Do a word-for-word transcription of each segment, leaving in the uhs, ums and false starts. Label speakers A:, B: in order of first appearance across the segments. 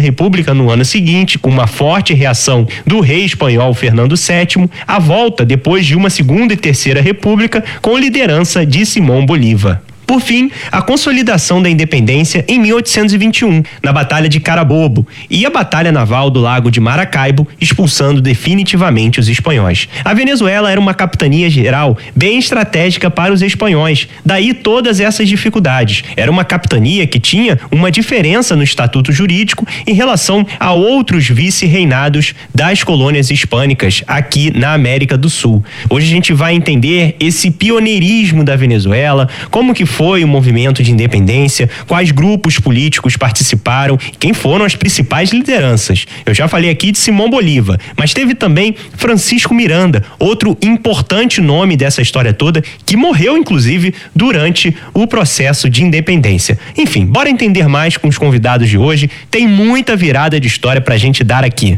A: república no ano seguinte, com uma forte reação do rei espanhol Fernando sétimo, a volta depois de uma segunda e terceira república com liderança de Simón Bolívar. Por fim, a consolidação da independência em mil oitocentos e vinte e um, na Batalha de Carabobo, e a Batalha Naval do Lago de Maracaibo, expulsando definitivamente os espanhóis. A Venezuela era uma capitania geral bem estratégica para os espanhóis, daí todas essas dificuldades. Era uma capitania que tinha uma diferença no estatuto jurídico em relação a outros vice-reinados das colônias hispânicas aqui na América do Sul. Hoje a gente vai entender esse pioneirismo da Venezuela, como que foi o movimento de independência, quais grupos políticos participaram, quem foram as principais lideranças. Eu já falei aqui de Simón Bolívar, mas teve também Francisco Miranda, outro importante nome dessa história toda, que morreu inclusive durante o processo de independência. Enfim, bora entender mais com os convidados de hoje. Tem muita virada de história pra gente dar aqui.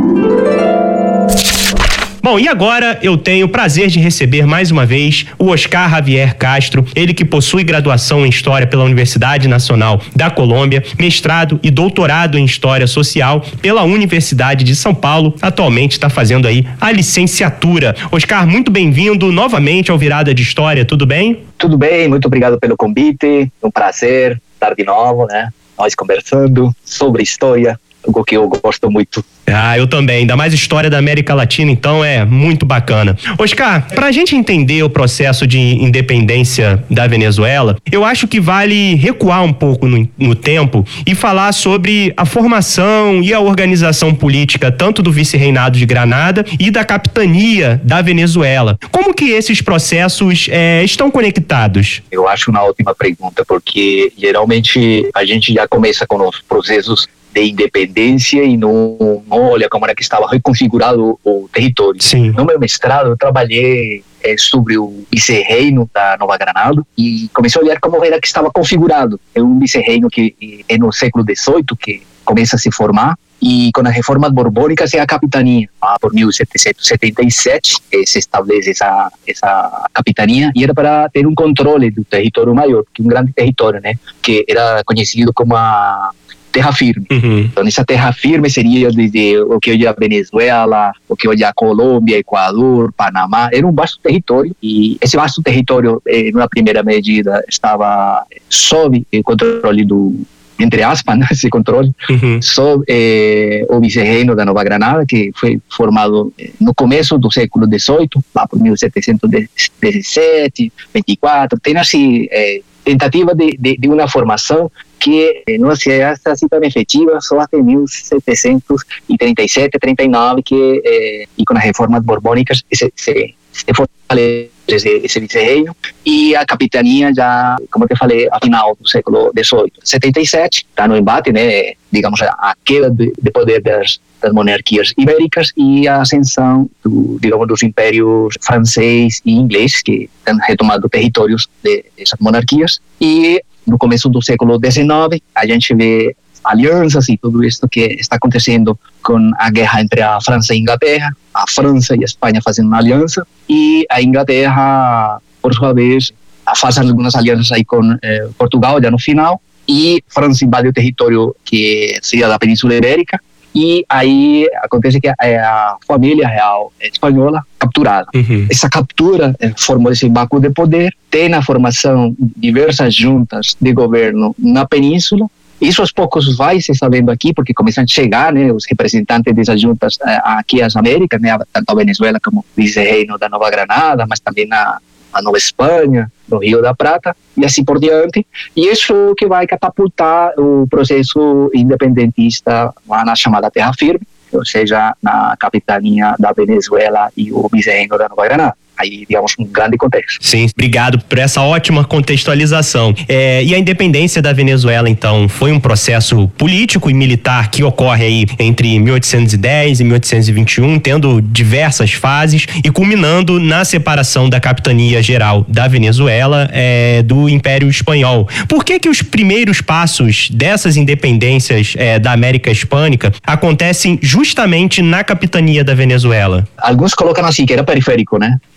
A: Bom, e agora eu tenho o prazer de receber mais uma vez o Oscar Javier Castro, ele que possui graduação em História pela Universidade Nacional da Colômbia, mestrado e doutorado em História Social pela Universidade de São Paulo, atualmente está fazendo aí a licenciatura. Oscar, muito bem-vindo novamente ao Virada de História, tudo bem?
B: Tudo bem, muito obrigado pelo convite, um prazer estar de novo, né? Nós conversando sobre história, algo que eu gosto muito.
A: Ah, eu também, ainda mais história da América Latina, então é muito bacana. Oscar, pra gente entender o processo de independência da Venezuela, eu acho que vale recuar um pouco no, no tempo e falar sobre a formação e a organização política tanto do vice-reinado de Granada e da capitania da Venezuela. Como que esses processos é, estão conectados?
B: Eu acho uma ótima pergunta, porque geralmente a gente já começa com os processos de independência e não, não olha como era que estava reconfigurado o, o território.
A: Sim.
B: No meu mestrado eu trabalhei é, sobre o vice-reino da Nova Granada e comecei a olhar como era que estava configurado. É um vice-reino que é no século dezoito que começa a se formar, e com as reformas borbônicas é a capitania. Ah, por mil setecentos e setenta e sete eh, se estabelece essa, essa capitania, e era para ter um controle do território maior, que um grande território, né, que era conhecido como a terra firme.
A: Uhum.
B: Então, essa terra firme seria desde o que hoje é a Venezuela, o que hoje é a Colômbia, Equador, Panamá. Era um vasto território, e esse vasto território, eh, numa primeira medida, estava sob o controle do, entre aspas, né, esse controle, uhum. sob eh, o vice-reino da Nova Granada, que foi formado eh, no começo do século dezoito, lá por mil setecentos e dezessete, vinte e quatro. Tem assim, eh, tentativa de, de, de uma formação que não se acha assim tão efetiva só até mil setecentos e trinta e sete, trinta e nove, que eh, e com as reformas borbônicas se, se, se fortalece esse, esse vice-reino, e a capitania já, como eu falei, a final do século dezoito. setenta e sete está no embate, né, digamos, a queda de, de poder das, das monarquias ibéricas e a ascensão do, digamos, dos impérios francês e inglês, que têm retomado territórios de, dessas monarquias. E no começo do século dezenove, a gente vê alianças e tudo isso que está acontecendo com a guerra entre a França e a Inglaterra, a França e a Espanha fazendo uma aliança, e a Inglaterra, por sua vez, faz algumas alianças aí com eh, Portugal já no final, e França invade o território que seria da Península Ibérica, e aí acontece que a, a família real espanhola capturada. Uhum. Essa captura eh, formou esse vácuo de poder, tem na formação diversas juntas de governo na península. Isso aos poucos vai se sabendo aqui, porque começam a chegar, né, os representantes dessas juntas eh, aqui às Américas, né, tanto a Venezuela como o vice-reino da Nova Granada, mas também na a Nova Espanha, no Rio da Prata, e assim por diante. E isso que vai catapultar o processo independentista lá na chamada Terra Firme, ou seja, na capitania da Venezuela e o vice-reino da Nova Granada. Aí, digamos, um grande contexto.
A: Sim, obrigado por essa ótima contextualização. É, e a independência da Venezuela, então, foi um processo político e militar que ocorre aí entre mil oitocentos e dez e mil oitocentos e vinte e um, tendo diversas fases e culminando na separação da capitania geral da Venezuela é, do Império Espanhol. Por que que os primeiros passos dessas independências é, da América Hispânica acontecem justamente na capitania da Venezuela?
B: Alguns colocam assim, que era periférico, né?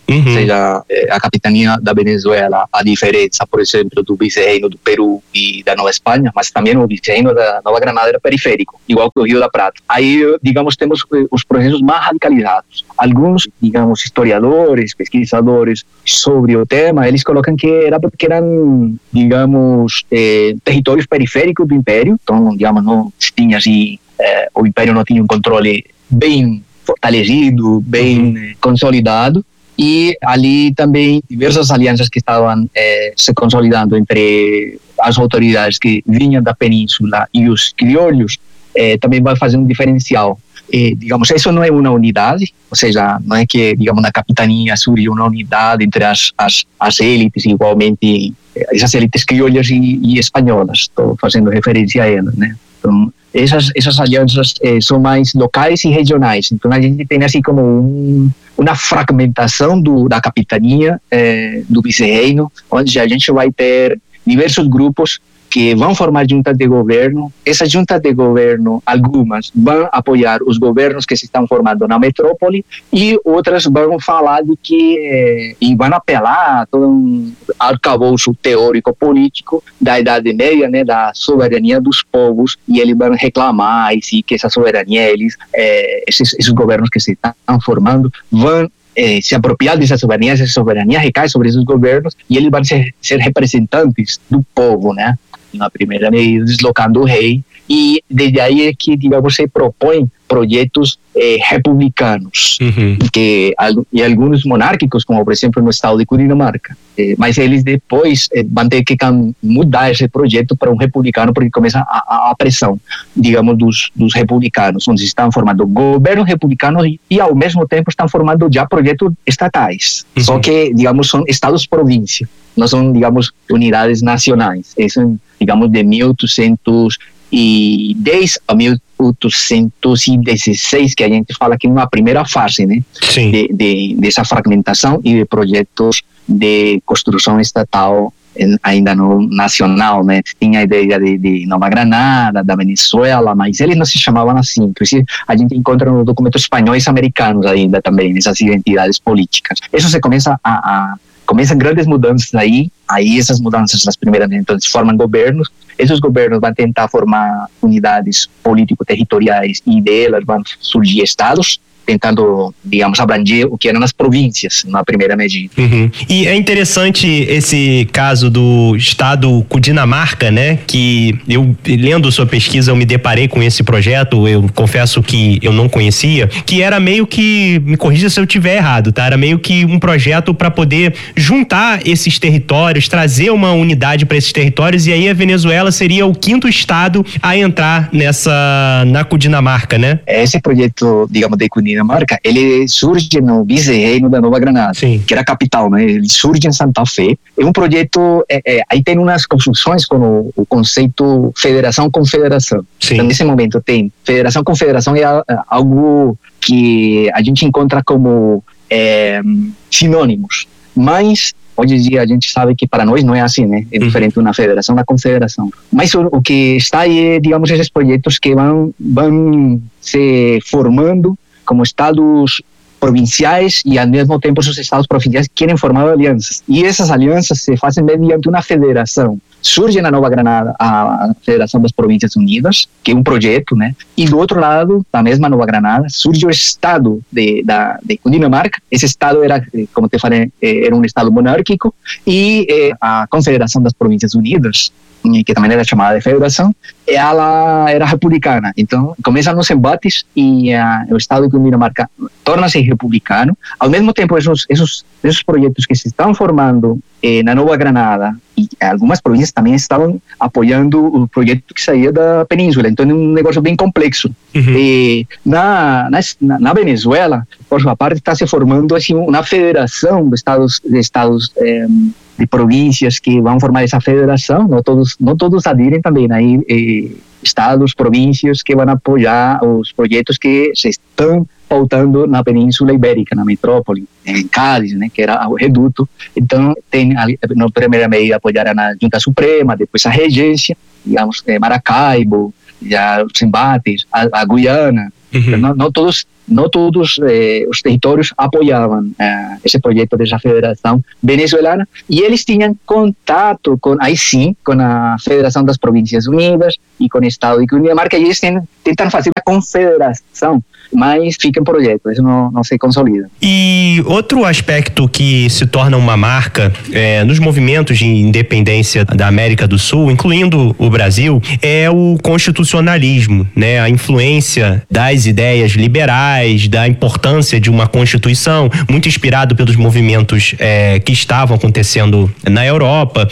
B: Uhum. Ou seja, a capitania da Venezuela, a diferença, por exemplo, do vice-reino do Peru e da Nova Espanha, mas também o vice-reino da Nova Granada era periférico, igual que o Rio da Prata. Aí, digamos, temos os processos mais radicalizados. Alguns, digamos, historiadores, pesquisadores sobre o tema, eles colocam que era porque eram, digamos, eh, territórios periféricos do Império, então, digamos, não tinha assim, eh, o Império não tinha um controle bem fortalecido, bem eh, consolidado. E ali também diversas alianças que estavam eh, se consolidando entre as autoridades que vinham da península e os criolhos, eh, também vai fazer um diferencial. Eh, digamos, isso não é uma unidade, ou seja, não é que, digamos, na capitania surge uma unidade entre as, as, as élites, igualmente, essas élites criolhas e, e espanholas, estou fazendo referência a elas, né? Então, essas, essas alianças eh, são mais locais e regionais, então a gente tem assim como um, uma fragmentação do, da capitania, eh, do vice-reino, onde a gente vai ter diversos grupos que vão formar juntas de governo. Essas juntas de governo, algumas vão apoiar os governos que se estão formando na metrópole e outras vão falar de que, eh, e vão apelar a todo um arcabouço teórico político da Idade Média, né, da soberania dos povos, e eles vão reclamar e sim, que essa soberania, eles, eh, esses, esses governos que se estão formando vão Eh, se apropriar dessa soberania, essa soberania recai sobre esses governos e eles vão ser, ser representantes do povo, né? Na primeira medida, deslocando o rei, e desde aí é que, digamos, se propõe projetos eh, republicanos, uhum. que, e alguns monárquicos, como por exemplo no estado de Cundinamarca, eh, mas eles depois eh, vão ter que mudar esse projeto para um republicano, porque começa a, a pressão, digamos, dos, dos republicanos, onde estão formando governos republicanos e, e ao mesmo tempo estão formando já projetos estatais, uhum. só que, digamos, são estados-província, não são, digamos, unidades nacionais. Isso, digamos, de mil oitocentos e dez a mil oitocentos e dezesseis, que a gente fala que é uma primeira fase, né, de, de, dessa fragmentação e de projetos de construção estatal ainda no nacional, né? Tinha a ideia de, de Nova Granada, da Venezuela, mas eles não se chamavam assim. Inclusive, a gente encontra nos documentos espanhóis e americanos ainda também, essas identidades políticas. Isso se começa a, a começam grandes mudanças aí, aí essas mudanças, as primeiras, então, se formam governos, esses governos vão tentar formar unidades político-territoriais e delas vão surgir estados, tentando, digamos, abranger o que eram as províncias na primeira medida.
A: Uhum. E é interessante esse caso do estado Cundinamarca, né? Que eu, lendo sua pesquisa, eu me deparei com esse projeto, eu confesso que eu não conhecia, que era meio que, me corrija se eu estiver errado, tá? Era meio que um projeto para poder juntar esses territórios, trazer uma unidade para esses territórios, e aí a Venezuela seria o quinto estado a entrar nessa, na Cundinamarca, né?
B: Esse projeto, digamos, de Cundinamarca, Dinamarca, ele surge no vice-reino da Nova Granada, Sim. que era a capital, né? Ele surge em Santa Fé. É um projeto, é, é, aí tem umas construções com o, o conceito federação-confederação. Então, nesse momento tem federação-confederação, é algo que a gente encontra como é, sinônimos, mas hoje em dia a gente sabe que para nós não é assim, né? É diferente uma federação da confederação. Mas o, o que está aí é, digamos, esses projetos que vão, vão se formando como estados provinciais e ao mesmo tempo os estados provinciais querem formar alianças. E essas alianças se fazem mediante uma federação. Surge na Nova Granada a Federação das Províncias Unidas, que é um projeto, né? E do outro lado, da mesma Nova Granada, surge o estado de, da, de Cundinamarca. Esse estado era, como te falei, era um estado monárquico, e eh, a Confederação das Províncias Unidas, que também era chamada de federação, ela era republicana. Então, começam os embates e uh, o estado de Cundinamarca torna-se republicano. Ao mesmo tempo, esses, esses, esses projetos que se estão formando eh, na Nova Granada, e algumas províncias também estavam apoiando o projeto que saía da península. Então, é um negócio bem complexo. Uhum. E na, na, na Venezuela, por sua parte, está se formando assim, uma federação de estados, de estados eh, de províncias que vão formar essa federação. Não todos, não todos aderem também, aí eh, estados, províncias que vão apoiar os projetos que se estão pautando na Península Ibérica, na metrópole, em Cádiz, né, que era o reduto. Então, tem, na primeira medida, apoiaram a Junta Suprema, depois a regência, digamos, eh, Maracaibo, já os embates, a, a Guiana. Uhum. Não, não todos não todos eh, os territórios apoiavam eh, esse projeto dessa federação venezuelana, e eles tinham contato com, aí sim, com a Federação das Províncias Unidas e com o Estado de Cundinamarca, e eles tentam fazer a confederação, mas fica em projeto, isso não, não se consolida.
A: E outro aspecto que se torna uma marca é, nos movimentos de independência da América do Sul, incluindo o Brasil, é o constitucionalismo, né? A influência das ideias liberais, da importância de uma constituição, muito inspirado pelos movimentos é, que estavam acontecendo na Europa.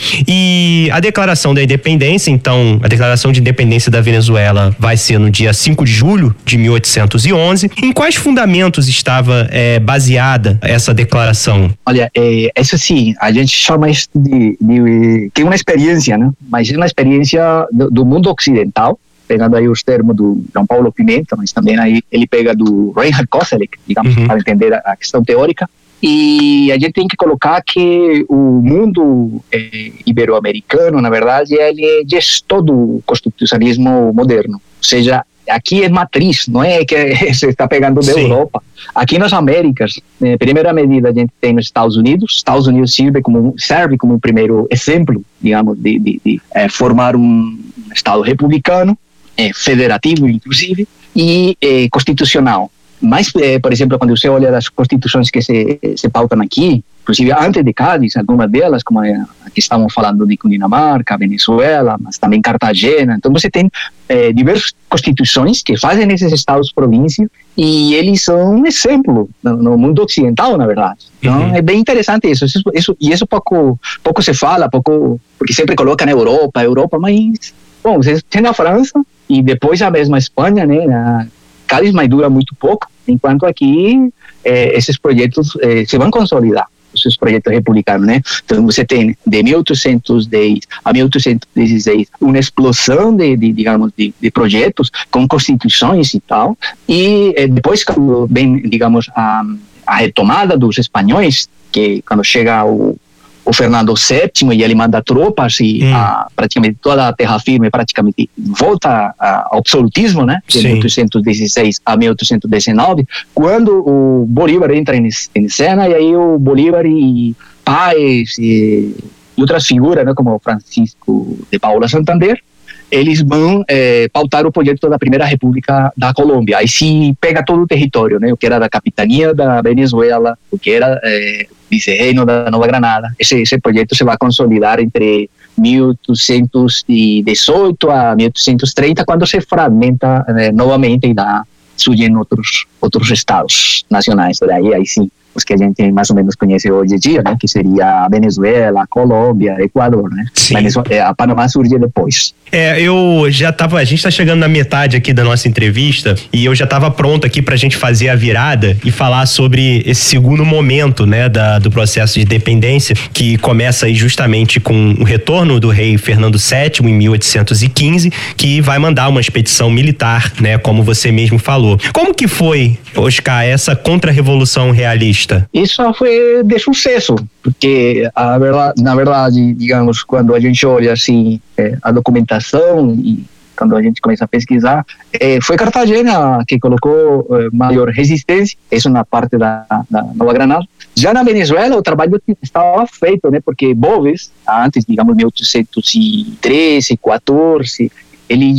A: E a declaração da independência, então, a declaração de independência da Venezuela vai ser no dia cinco de julho de mil oitocentos e onze. Em quais fundamentos estava é, baseada essa declaração?
B: Olha, é, isso sim, a gente chama isso de, de que é uma experiência, né? Mas é uma experiência do, do mundo ocidental, pegando aí os termos do João Paulo Pimenta, mas também aí ele pega do Reinhard Koselleck, digamos, uhum. para entender a, a questão teórica. E a gente tem que colocar que o mundo eh, ibero-americano, na verdade, ele é gestor do constitucionalismo moderno. Ou seja, aqui é matriz, não é que se está pegando da Europa. Aqui nas Américas, em primeira medida, a gente tem os Estados Unidos. Estados Unidos serve como, serve como o primeiro exemplo, digamos, de, de, de é, formar um Estado republicano, é, federativo, inclusive, e é, constitucional. Mas, eh, por exemplo, quando você olha as constituições que se, se pautam aqui, inclusive antes de Cádiz, algumas delas, como a que estamos falando de Cundinamarca, Venezuela, mas também Cartagena, então você tem eh, diversas constituições que fazem esses estados-províncias e eles são um exemplo no, no mundo ocidental, na verdade. Então, uhum. é bem interessante isso, isso, isso. E isso pouco, pouco se fala, pouco, porque sempre coloca na Europa, Europa, mas, bom, você tem a França e depois a mesma Espanha, né, a Cádiz, mas dura muito pouco, enquanto aqui eh, esses projetos eh, se vão consolidar, esses projetos republicanos, né? Então você tem de mil oitocentos e dez a mil oitocentos e dezesseis uma explosão de, de digamos, de, de projetos com constituições e tal, e eh, depois quando vem, digamos, a, a retomada dos espanhóis, que quando chega o o Fernando sétimo e ele manda tropas e hum. a, praticamente toda a terra firme praticamente volta ao absolutismo, né? De mil oitocentos e dezesseis a mil oitocentos e dezenove, quando o Bolívar entra em, em cena, e aí o Bolívar e Páez e, e outras figuras, né, como Francisco de Paula Santander, eles vão eh, pautar o projeto da Primeira República da Colômbia. Aí se pega todo o território, né? O que era da capitania da Venezuela, o que era eh, vice-reino da Nova Granada. Esse, esse projeto se vai consolidar entre mil oitocentos e dezoito a mil oitocentos e trinta, quando se fragmenta eh, novamente e dá, surgem outros, outros estados nacionais. Daí, aí sim, os que a gente mais ou menos conhece hoje em dia, né? Que seria a Venezuela, a Colômbia, Equador, né? Mas a Panamá surge depois.
A: É, eu já tava, a gente tá chegando na metade aqui da nossa entrevista e eu já tava pronto aqui pra gente fazer a virada e falar sobre esse segundo momento, né, da, do processo de independência, que começa aí justamente com o retorno do rei Fernando sétimo em mil oitocentos e quinze, que vai mandar uma expedição militar, né, como você mesmo falou. Como que foi, Oscar, essa contra-revolução realista?
B: Isso foi de sucesso, porque a verdade, na verdade, digamos, quando a gente olha assim é, a documentação e quando a gente começa a pesquisar, é, foi Cartagena que colocou é, maior resistência, isso na parte da, da Nova Granada. Já na Venezuela o trabalho estava feito, né, porque Boves, antes, digamos, mil oitocentos e treze, quatorze, ele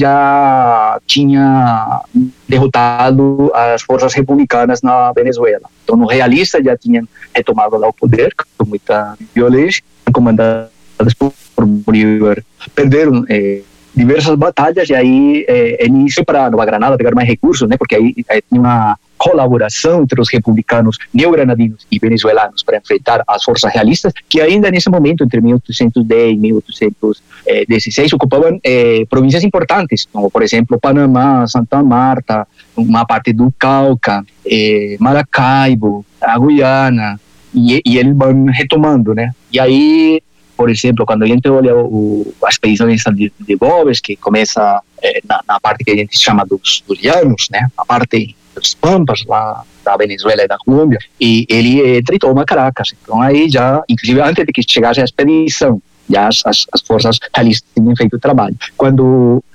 B: já tinha derrotado as forças republicanas na Venezuela. Então, os realistas já tinham retomado lá o poder, com muita violência, comandados por Bolívar. Perderam eh, diversas batalhas, e aí eh, ele foi para Nova Granada pegar mais recursos, né, porque aí eh, tinha uma colaboração entre os republicanos neogranadinos e venezuelanos para enfrentar as forças realistas, que ainda nesse momento, entre mil oitocentos e dez e mil oitocentos e dezesseis, ocupavam eh, províncias importantes, como, por exemplo, Panamá, Santa Marta, uma parte do Cauca, eh, Maracaibo, a Guiana, e, e eles vão retomando, né? E aí, por exemplo, quando a gente olha o, a expedição de, de Boves, que começa eh, na, na parte que a gente chama dos, dos llanos, né? A parte dos pampas lá da Venezuela e da Colômbia, e ele entra e toma Caracas. Então aí já, inclusive antes de que chegasse a expedição, já as, as, as forças realistas tinham feito o trabalho. Quando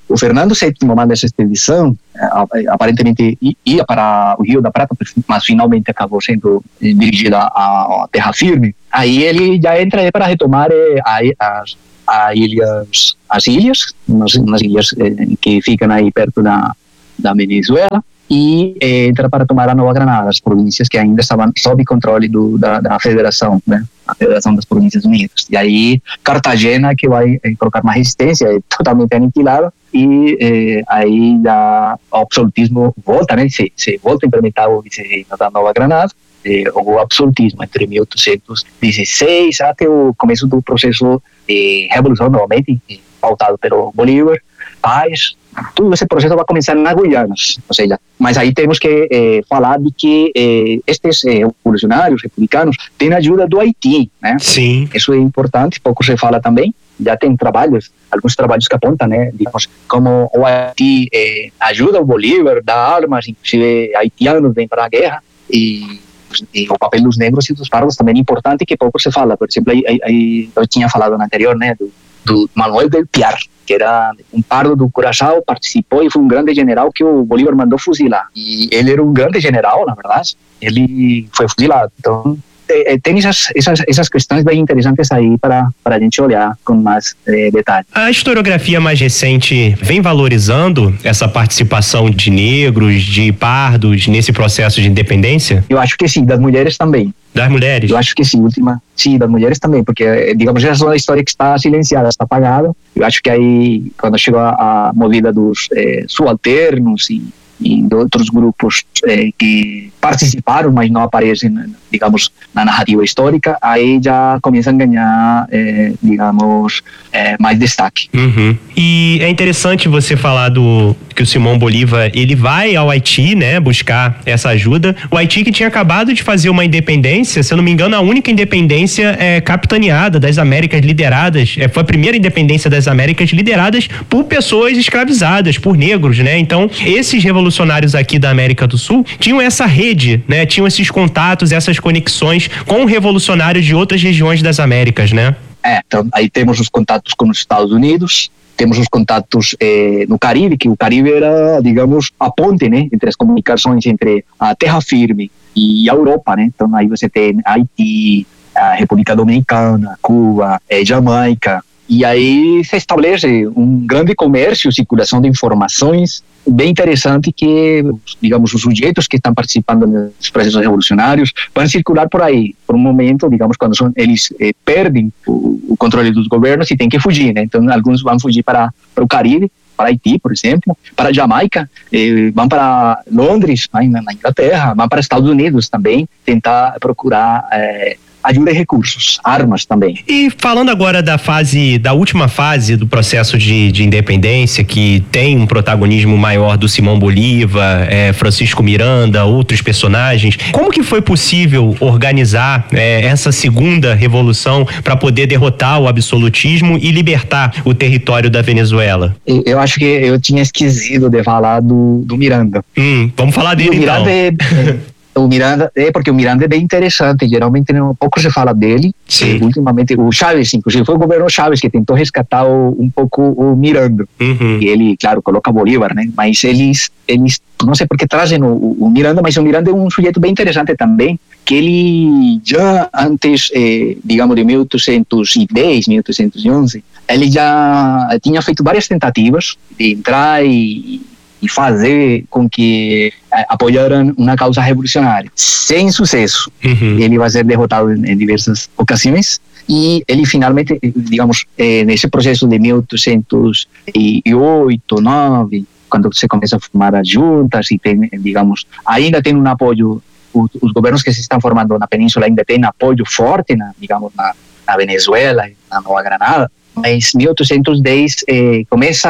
B: o Fernando sétimo manda essa expedição, aparentemente ia para o Rio da Prata, mas finalmente acabou sendo dirigida à terra firme. Aí ele já entra aí para retomar as, as ilhas, as ilhas, nas, nas ilhas que ficam aí perto da, da Venezuela, e entra para tomar a Nova Granada, as províncias que ainda estavam sob controle do, da, da Federação, né? A Federação das Províncias Unidas. E aí Cartagena que vai colocar uma resistência, é totalmente aniquilada, e eh, aí já o absolutismo volta, né? Se, se volta a implementar o vice-reino da Nova Granada, eh, o absolutismo entre mil oitocentos e dezesseis até o começo do processo de revolução, novamente, pautado pelo Bolívar, paz. Todo esse processo vai começar nas Guianas, ou seja, mas aí temos que eh, falar de que eh, estes eh, revolucionários republicanos têm ajuda do Haiti, né?
A: Sim.
B: Isso é importante, pouco se fala também. Já tem trabalhos, alguns trabalhos que apontam, né, digamos, como o Haiti eh, ajuda o Bolívar, dá armas, inclusive haitianos vêm para a guerra, e, e o papel dos negros e dos pardos também é importante, que pouco se fala. Por exemplo, aí, aí, eu tinha falado no anterior, né, do, do Manuel del Piar, que era um pardo do Curaçao, participou e foi um grande general que o Bolívar mandou fuzilar. E ele era um grande general, na verdade, ele foi fuzilado. Então, tem essas, essas, essas questões bem interessantes aí para, para a gente olhar com mais eh, detalhe.
A: A historiografia mais recente vem valorizando essa participação de negros, de pardos nesse processo de independência?
B: Eu acho que sim, das mulheres também.
A: Das mulheres?
B: Eu acho que sim, última, sim, das mulheres também, porque, digamos, essa é uma história que está silenciada, está apagada. Eu acho que aí, quando chegou a, a movida dos eh, subalternos e e de outros grupos eh, que participaram, mas não aparecem, digamos, na narrativa histórica, aí já começam a ganhar, eh, digamos, eh, mais destaque.
A: Uhum. E é interessante você falar do que o Simão Bolívar, ele vai ao Haiti, né, buscar essa ajuda. O Haiti que tinha acabado de fazer uma independência, se eu não me engano, a única independência é, capitaneada das Américas, lideradas, é, foi a primeira independência das Américas lideradas por pessoas escravizadas, por negros, né? Então, esses revolucionários revolucionários aqui da América do Sul tinham essa rede, né? Tinham esses contatos, essas conexões com revolucionários de outras regiões das Américas, né?
B: É, então aí temos os contatos com os Estados Unidos, temos os contatos eh, no Caribe, que o Caribe era, digamos, a ponte, né, entre as comunicações entre a terra firme e a Europa, né? Então aí você tem Haiti, a República Dominicana, Cuba, eh, Jamaica, e aí se estabelece um grande comércio, circulação de informações bem interessante, que, digamos, os sujeitos que estão participando nos processos revolucionários vão circular por aí, por um momento, digamos, quando são, eles eh, perdem o, o controle dos governos e têm que fugir, né? Então, alguns vão fugir para, para o Caribe, para Haiti, por exemplo, para Jamaica, eh, vão para Londres, na, na Inglaterra, vão para Estados Unidos também, tentar procurar eh, ajuda e recursos, armas também.
A: E falando agora da fase, da última fase do processo de, de independência, que tem um protagonismo maior do Simão Bolívar, é, Francisco Miranda, outros personagens, como que foi possível organizar é, essa segunda revolução para poder derrotar o absolutismo e libertar o território da Venezuela?
B: Eu acho que eu tinha esquecido de falar do, do Miranda.
A: Hum, vamos falar dele,
B: o Miranda
A: então.
B: É, é... O Miranda, é porque o Miranda é bem interessante, geralmente não, pouco se fala dele.
A: Sim.
B: Ultimamente, o Chávez, inclusive, foi o governo Chávez que tentou resgatar o, um pouco o Miranda.
A: Uhum.
B: E ele, claro, coloca Bolívar, né? Mas eles, eles não sei por que trazem o, o Miranda, mas o Miranda é um sujeito bem interessante também, que ele já antes, eh, digamos, de mil oitocentos e dez, mil oitocentos e onze, ele já tinha feito várias tentativas de entrar e e fazer com que eh, apoiaram uma causa revolucionária. Sem sucesso.
A: Uhum.
B: Ele vai ser derrotado em, em diversas ocasiões e ele finalmente, digamos, eh, nesse processo de mil oitocentos e oito, nove, quando se começa a formar as juntas e tem, digamos, ainda tem um apoio, os, os governos que se estão formando na península ainda têm apoio forte, na, digamos, na, na Venezuela, na Nova Granada, mas mil oitocentos e dez eh,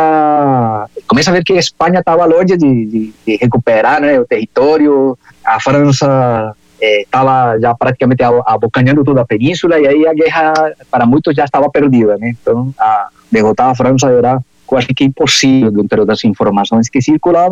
B: começa começa a ver que a Espanha estava longe de, de, de recuperar, né, o território. A França estava eh, já praticamente abocanhando toda a península, e aí a guerra para muitos já estava perdida, né? Então a, derrotar a França era quase que impossível dentro das informações que circulavam.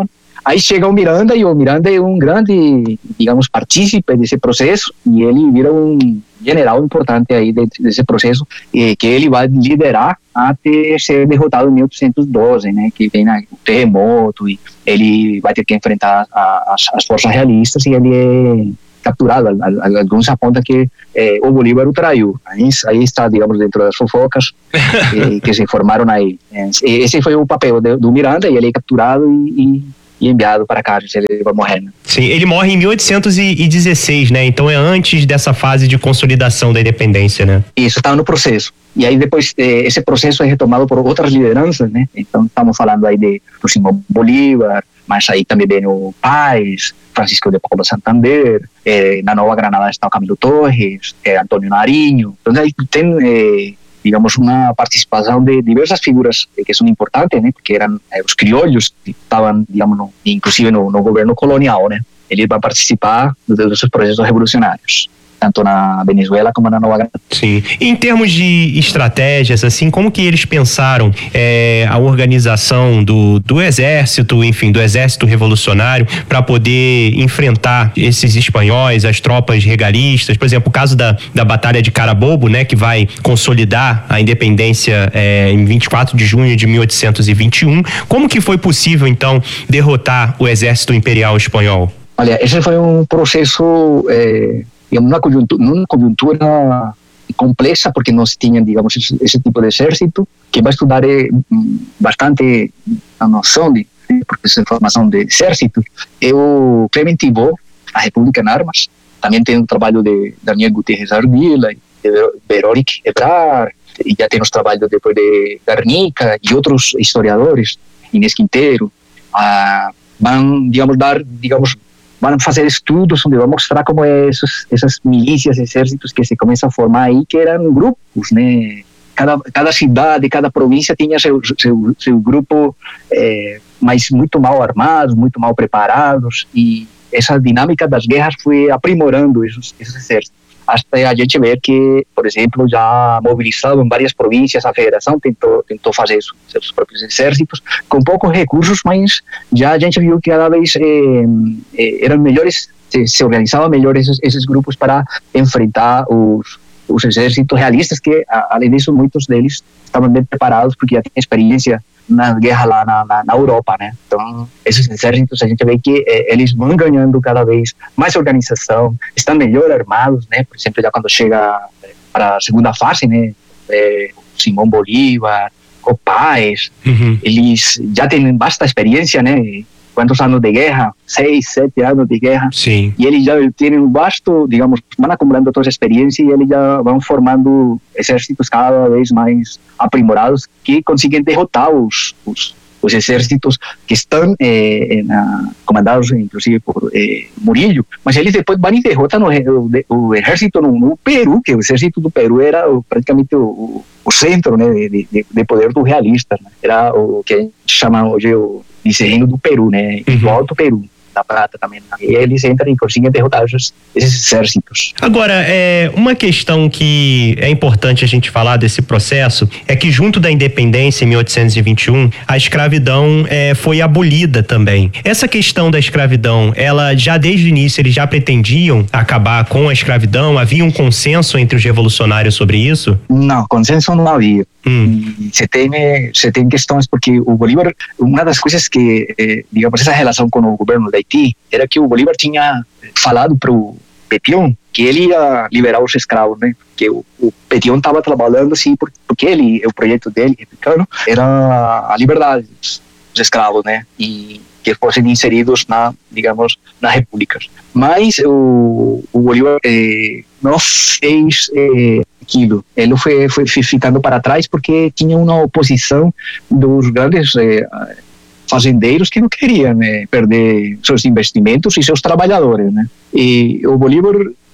B: Aí chega o Miranda, e o Miranda é um grande, digamos, partícipe desse processo, e ele vira um general importante aí desse processo, e que ele vai liderar até ser derrotado em mil oitocentos e doze, né, que vem o terremoto, e ele vai ter que enfrentar a, as, as forças realistas, e ele é capturado. Alguns apontam que eh, o Bolívar o traiu. Aí, aí está, digamos, dentro das fofocas eh, que se formaram aí. Esse foi o papel de, do Miranda, e ele é capturado e, e, e enviado para cá, ele vai morrer. Né?
A: Sim, ele morre em mil oitocentos e dezesseis, né? Então é antes dessa fase de consolidação da independência, né?
B: Isso, estava no processo. E aí depois eh, esse processo é retomado por outras lideranças, né? Então estamos falando aí de Simão Bolívar, mas aí também vem o Páez, Francisco de Paula Santander, eh, na Nova Granada está o Camilo Torres, eh, Antônio Nariño. Então aí tem, eh, digamos, uma participação de diversas figuras eh, que são importantes, né? Porque eram eh, os criollos que estavam, digamos, no, inclusive no, no governo colonial, né? Eles vão participar dos processos revolucionários, tanto na Venezuela como na Nova Granada.
A: Sim. Em termos de estratégias, assim, como que eles pensaram é, a organização do, do exército, enfim, do exército revolucionário, para poder enfrentar esses espanhóis, as tropas regalistas? Por exemplo, o caso da, da Batalha de Carabobo, né, que vai consolidar a independência é, em vinte e quatro de junho de mil oitocentos e vinte e um. Como que foi possível, então, derrotar o exército imperial espanhol?
B: Olha, esse foi um processo... É... Uma conjuntura, uma conjuntura complexa, porque não se tinha, digamos, esse, esse tipo de exército, que vai estudar é, bastante a noção de, de essa formação de exército. É o Clement Thibault, A República em Armas. Também tem o trabalho de Daniel Gutiérrez Ardila, de Veronique Ebrard, e já tem os trabalhos depois de Garnica e outros historiadores, Inês Quintero. Ah, vão, digamos, dar, digamos, vão fazer estudos onde vão mostrar como é esses, essas milícias, exércitos que se começam a formar aí, que eram grupos, né? Cada, cada cidade, cada província tinha seu, seu, seu grupo, é, mas muito mal armados, muito mal preparados, e essa dinâmica das guerras foi aprimorando esses, esses exércitos. Até a gente ver que, por exemplo, já mobilizado em várias províncias, a federação tentou, tentou fazer isso, seus próprios exércitos, com poucos recursos, mas já a gente viu que cada vez eh, eh, eram melhores, se, se organizavam melhor esses, esses grupos para enfrentar os, os exércitos realistas, que, a, além disso, muitos deles estavam bem preparados, porque já tinham experiência na guerra lá na, na, na Europa, né? Então, esses exércitos, a gente vê que eh, eles vão ganhando cada vez mais organização, estão melhor armados, né? Por exemplo, já quando chega para a segunda fase, né? Eh, Simão Bolívar, o Páez, uhum. Eles já têm vasta experiência, né? Quantos anos de guerra? Seis, sete anos de guerra.
A: Sim.
B: E eles já têm um vasto, digamos, vão acumulando toda essa experiência e eles já vão formando exércitos cada vez mais aprimorados que conseguem derrotar os, os, os exércitos que estão eh, na, comandados, inclusive, por eh, Murillo. Mas eles depois vão e derrotam o, o exército no, no Peru, que o exército do Peru era o, praticamente o, o centro, né, de, de, de poder dos realistas. Né? Era o que a gente chama hoje o Reino do Peru, né? Uhum. Do Alto Peru, da Prata também. E eles entram e conseguem derrotar esses, esses exércitos.
A: Agora, é, uma questão que é importante a gente falar desse processo é que junto da independência em mil oitocentos e vinte e um, a escravidão é, foi abolida também. Essa questão da escravidão, ela já desde o início, eles já pretendiam acabar com a escravidão? Havia um consenso entre os revolucionários sobre isso?
B: Não, consenso não havia. Hum. Você tem, você tem questões, porque o Bolívar, uma das coisas que, eh, digamos, essa relação com o governo da Haiti, era que o Bolívar tinha falado para o Petion que ele ia liberar os escravos, né? Que o, o Petion estava trabalhando assim, porque ele, o projeto dele, republicano, era a liberdade dos, dos escravos, né? E que fossem inseridos na, digamos, nas repúblicas. Mas o, o Bolívar eh, não fez eh, aquilo. Ele foi, foi ficando para trás porque tinha uma oposição dos grandes eh, fazendeiros que não queriam né, perder seus investimentos e seus trabalhadores, né? E o Bolívar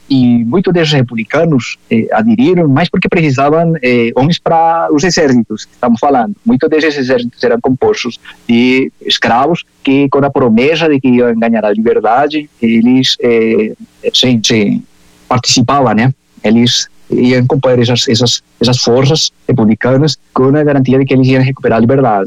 B: e muitos desses republicanos eh, aderiram, mas porque precisavam eh, homens para os exércitos que estamos falando. Muitos desses exércitos eram compostos de escravos que, com a promessa de que iam ganhar a liberdade, eles eh, sim, sim, participavam, né? Eles iam compor essas, essas, essas forças republicanas com a garantia de que eles iam recuperar a liberdade, né?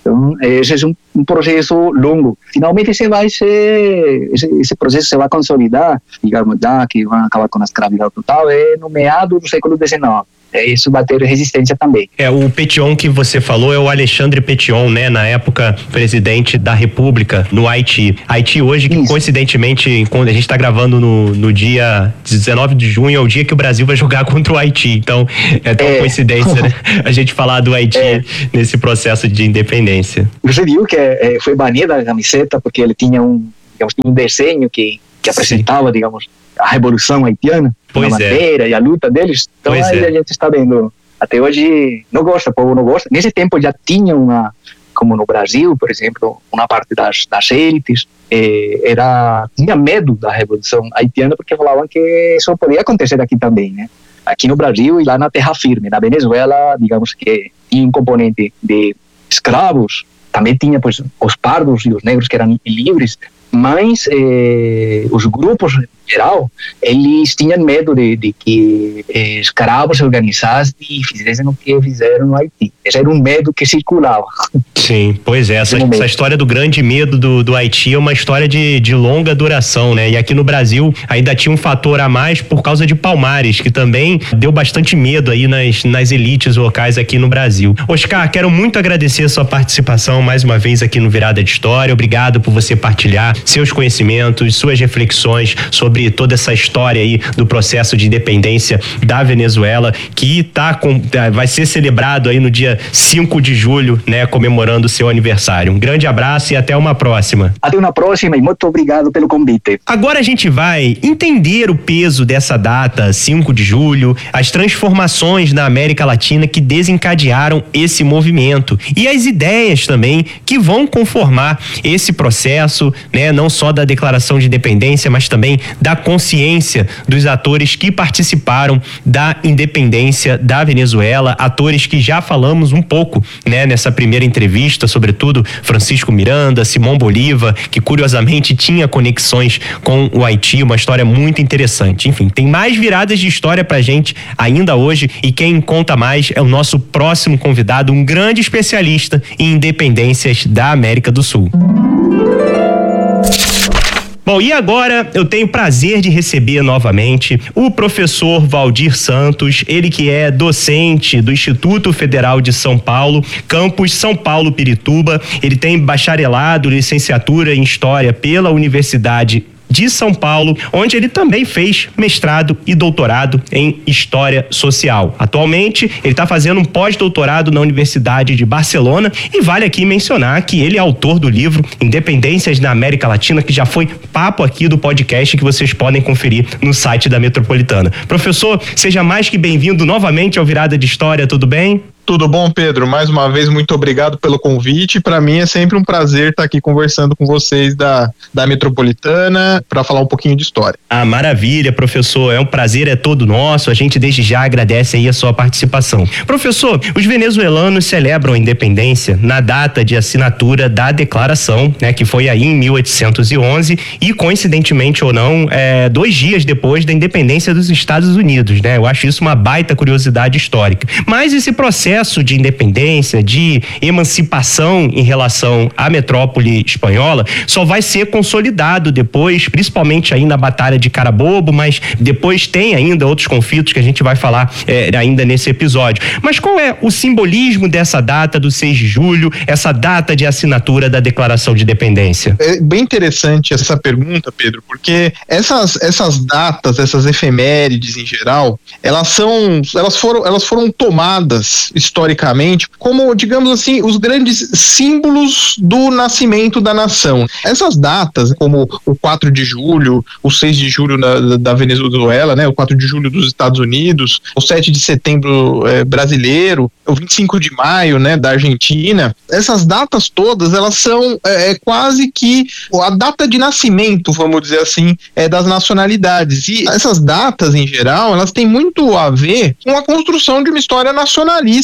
B: Então, esse é um, um processo longo. Finalmente, você vai ser, esse, esse processo se vai consolidar, digamos, já que vão acabar com a escravidão total, é no meado do século dezenove. Isso vai ter resistência também.
A: É, o Pétion que você falou é o Alexandre Pétion, né? Na época, presidente da República no Haiti. Haiti hoje, que Isso. coincidentemente, quando a gente está gravando no, no dia dezenove de junho, é o dia que o Brasil vai jogar contra o Haiti. Então, é tão é. coincidência, né? A gente falar do Haiti é. nesse processo de independência.
B: Você viu que é, foi banida a camiseta porque ele tinha um, digamos, um desenho que, que apresentava, Sim. digamos, a revolução haitiana, pois a bandeira é. e a luta deles. Então pois aí é. a gente está vendo, até hoje não gosta, o povo não gosta. Nesse tempo já tinha uma, como no Brasil, por exemplo, uma parte das, das elites eh, era, tinha medo da revolução haitiana porque falavam que isso podia acontecer aqui também, né? Aqui no Brasil e lá na terra firme. Na Venezuela, digamos que tinha um componente de escravos, também tinha pois, os pardos e os negros que eram livres, mas eh, os grupos em geral, eles tinham medo de, de que eh, escravos se organizassem e fizessem o que fizeram no Haiti. Esse era um medo que circulava.
A: Sim, pois é, essa, essa história do grande medo do, do Haiti é uma história de, de longa duração, né? E aqui no Brasil ainda tinha um fator a mais por causa de Palmares, que também deu bastante medo aí nas, nas elites locais aqui no Brasil. Oscar, quero muito agradecer a sua participação mais uma vez aqui no Virada de História. Obrigado por você partilhar seus conhecimentos, suas reflexões sobre toda essa história aí do processo de independência da Venezuela, que tá com, vai ser celebrado aí no dia cinco de julho, né, comemorando o seu aniversário. Um grande abraço e até uma próxima.
B: Até uma próxima e muito obrigado pelo convite.
A: Agora a gente vai entender o peso dessa data, cinco de julho, as transformações na América Latina que desencadearam esse movimento e as ideias também que vão conformar esse processo, né, não só da declaração de independência, mas também da consciência dos atores que participaram da independência da Venezuela, atores que já falamos um pouco, né, nessa primeira entrevista, sobretudo Francisco Miranda, Simão Bolívar, que curiosamente tinha conexões com o Haiti, uma história muito interessante. Enfim, tem mais viradas de história pra gente ainda hoje e quem conta mais é o nosso próximo convidado, um grande especialista em independências da América do Sul. Bom, e agora eu tenho o prazer de receber novamente o professor Valdir Santos, ele que é docente do Instituto Federal de São Paulo, campus São Paulo Pirituba. Ele tem bacharelado, licenciatura em História pela Universidade de São Paulo, onde ele também fez mestrado e doutorado em História Social. Atualmente, ele está fazendo um pós-doutorado na Universidade de Barcelona e vale aqui mencionar que ele é autor do livro Independências na América Latina, que já foi papo aqui do podcast que vocês podem conferir no site da Metropolitana. Professor, seja mais que bem-vindo novamente ao Virada de História, tudo bem?
C: Tudo bom, Pedro? Mais uma vez, muito obrigado pelo convite. Para mim é sempre um prazer estar aqui conversando com vocês da, da Metropolitana para falar um pouquinho de história.
A: Ah, maravilha, professor. É um prazer, é todo nosso. A gente desde já agradece aí a sua participação. Professor, os venezuelanos celebram a independência na data de assinatura da declaração, né, que foi aí em mil oitocentos e onze e, coincidentemente ou não, é, dois dias depois da independência dos Estados Unidos, né? Eu acho isso uma baita curiosidade histórica. Mas esse processo de independência, de emancipação em relação à metrópole espanhola, só vai ser consolidado depois, principalmente aí na Batalha de Carabobo, mas depois tem ainda outros conflitos que a gente vai falar é, ainda nesse episódio. Mas qual é o simbolismo dessa data do seis de julho, essa data de assinatura da Declaração de Independência?
C: É bem interessante essa pergunta, Pedro, porque essas, essas datas, essas efemérides em geral, elas são, elas foram, elas foram tomadas historicamente como, digamos assim, os grandes símbolos do nascimento da nação. Essas datas, como o quatro de julho, o seis de julho da, da Venezuela, né, o quatro de julho dos Estados Unidos, o sete de setembro é, brasileiro, o vinte e cinco de maio, né, da Argentina, essas datas todas, elas são é, quase que a data de nascimento, vamos dizer assim, é, das nacionalidades. E essas datas, em geral, elas têm muito a ver com a construção de uma história nacionalista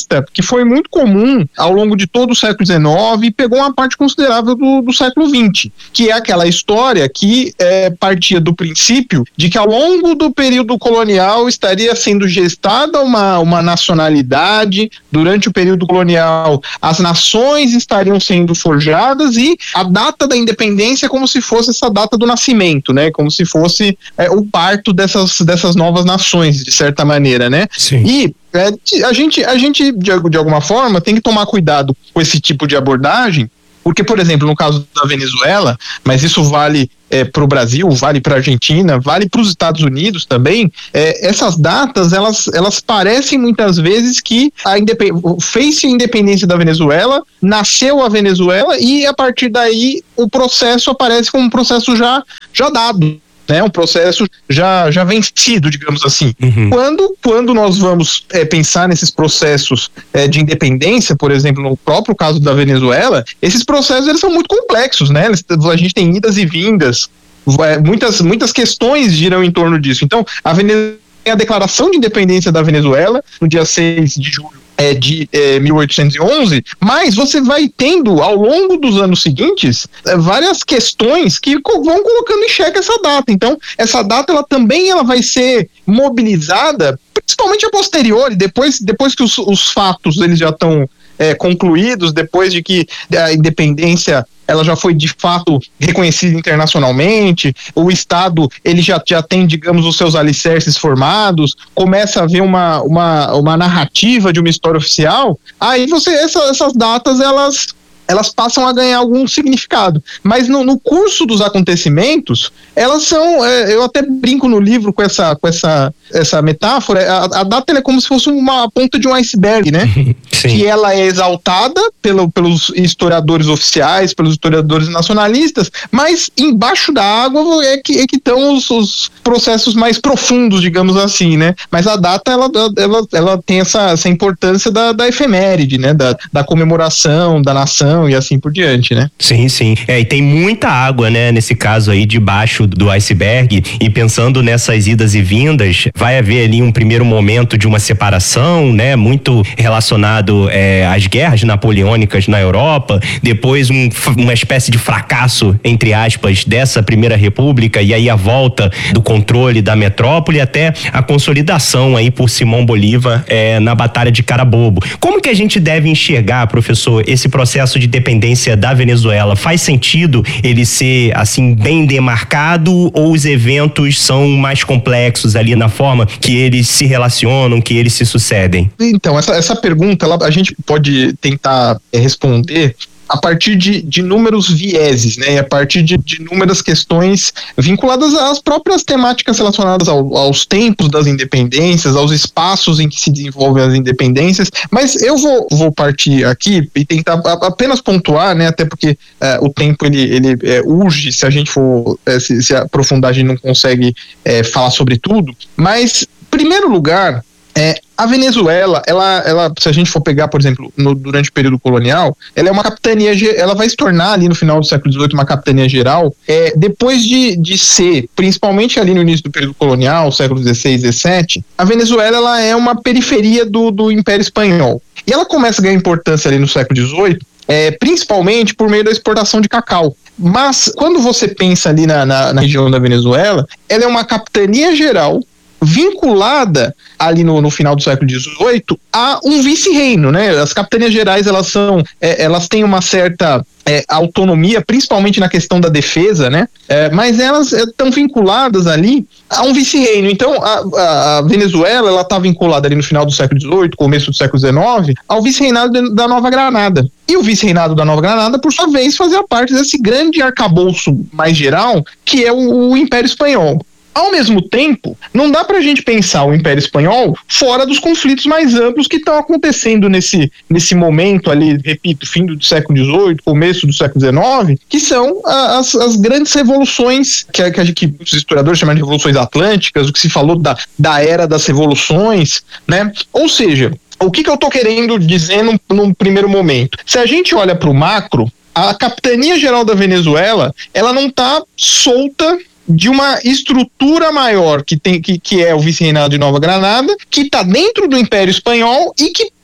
C: vista que foi muito comum ao longo de todo o século dezenove e pegou uma parte considerável do, do século vinte, que é aquela história que é, partia do princípio de que ao longo do período colonial estaria sendo gestada uma, uma nacionalidade. Durante o período colonial, as nações estariam sendo forjadas e a data da independência é como se fosse essa data do nascimento, né? Como se fosse é, o parto dessas, dessas novas nações, de certa maneira, né?
A: Sim.
C: E é, a gente, a gente de, de alguma forma, tem que tomar cuidado com esse tipo de abordagem, porque, por exemplo, no caso da Venezuela, mas isso vale é, para o Brasil, vale para a Argentina, vale para os Estados Unidos também, é, essas datas, elas, elas parecem muitas vezes que a fez-se a independência da Venezuela, nasceu a Venezuela e a partir daí o processo aparece como um processo já, já dado. Né, um processo já, já vencido, digamos assim. Uhum. Quando, quando nós vamos é, pensar nesses processos é, de independência, por exemplo, no próprio caso da Venezuela, esses processos eles são muito complexos, né? A gente tem idas e vindas, é, muitas, muitas questões giram em torno disso. Então, a Venezuela tem a declaração de independência da Venezuela, no dia seis de julho É, de é, mil oitocentos e onze, mas você vai tendo ao longo dos anos seguintes é, várias questões que co- vão colocando em xeque essa data. Então, essa data ela também ela vai ser mobilizada, principalmente a posteriori, depois, depois que os, os fatos eles já estão é, concluídos, depois de que a independência ela já foi de fato reconhecida internacionalmente, o Estado ele já, já tem, digamos, os seus alicerces formados, começa a haver uma, uma, uma narrativa de uma história oficial, aí você, essa, essas datas elas, elas passam a ganhar algum significado, mas no, no curso dos acontecimentos, elas são, é, eu até brinco no livro com essa, com essa, essa metáfora, a, a data ela é como se fosse uma ponta de um iceberg, né? Sim. Que ela é exaltada pelo, pelos historiadores oficiais, pelos historiadores nacionalistas, mas embaixo da água é que é que estão os, os processos mais profundos, digamos assim, né? Mas a data ela, ela, ela tem essa, essa importância da, da efeméride, né? Da, da comemoração, da nação e assim por diante, né?
A: Sim, sim. É, e tem muita água, né? Nesse caso aí, debaixo do iceberg, e pensando nessas idas e vindas, vai haver ali um primeiro momento de uma separação, né? Muito relacionado é, às guerras napoleônicas na Europa, depois um, uma espécie de fracasso, entre aspas, dessa primeira república, e aí a volta do controle da metrópole até a consolidação aí por Simão Bolívar é, na Batalha de Carabobo. Como que a gente deve enxergar, professor, esse processo de dependência da Venezuela? Faz sentido ele ser assim bem demarcado ou os eventos são mais complexos ali na forma que eles se relacionam, que eles se sucedem?
C: Então, essa, essa pergunta ela, a gente pode tentar é, responder a partir de, de inúmeros vieses, né, e a partir de, de inúmeras questões vinculadas às próprias temáticas relacionadas ao, aos tempos das independências, aos espaços em que se desenvolvem as independências, mas eu vou, vou partir aqui e tentar apenas pontuar, né, até porque é, o tempo ele, ele é, urge, se a gente for é, se, se aprofundar a gente não consegue é, falar sobre tudo, mas, em primeiro lugar, É, a Venezuela, ela, ela, se a gente for pegar, por exemplo, no, durante o período colonial, ela é uma capitania, ela vai se tornar ali no final do século dezoito uma capitania geral, é, depois de, de ser, principalmente ali no início do período colonial, século dezesseis, dezessete, a Venezuela ela é uma periferia do, do Império Espanhol. E ela começa a ganhar importância ali no século dezoito, é, principalmente por meio da exportação de cacau. Mas, quando você pensa ali na, na, na região da Venezuela, ela é uma capitania geral vinculada ali no, no final do século dezoito a um vice-reino, né? As capitanias gerais, elas são, é, elas têm uma certa é, autonomia, principalmente na questão da defesa, né? É, mas elas estão vinculadas ali a um vice-reino. Então, a, a Venezuela, ela está vinculada ali no final do século dezoito, começo do século dezenove, ao vice-reinado da Nova Granada. E o vice-reinado da Nova Granada, por sua vez, fazia parte desse grande arcabouço mais geral, que é o, o Império Espanhol. Ao mesmo tempo, não dá pra gente pensar o Império Espanhol fora dos conflitos mais amplos que estão acontecendo nesse, nesse momento ali, repito, fim do século dezoito, começo do século dezenove, que são as, as grandes revoluções, que, que, que os historiadores chamam de revoluções atlânticas, o que se falou da, da era das revoluções, né? Ou seja, o que, que eu tô querendo dizer num, num primeiro momento? Se a gente olha pro macro, a Capitania Geral da Venezuela, ela não tá solta de uma estrutura maior que, tem, que, que é o vice-reinado de Nova Granada, que está dentro do Império Espanhol e que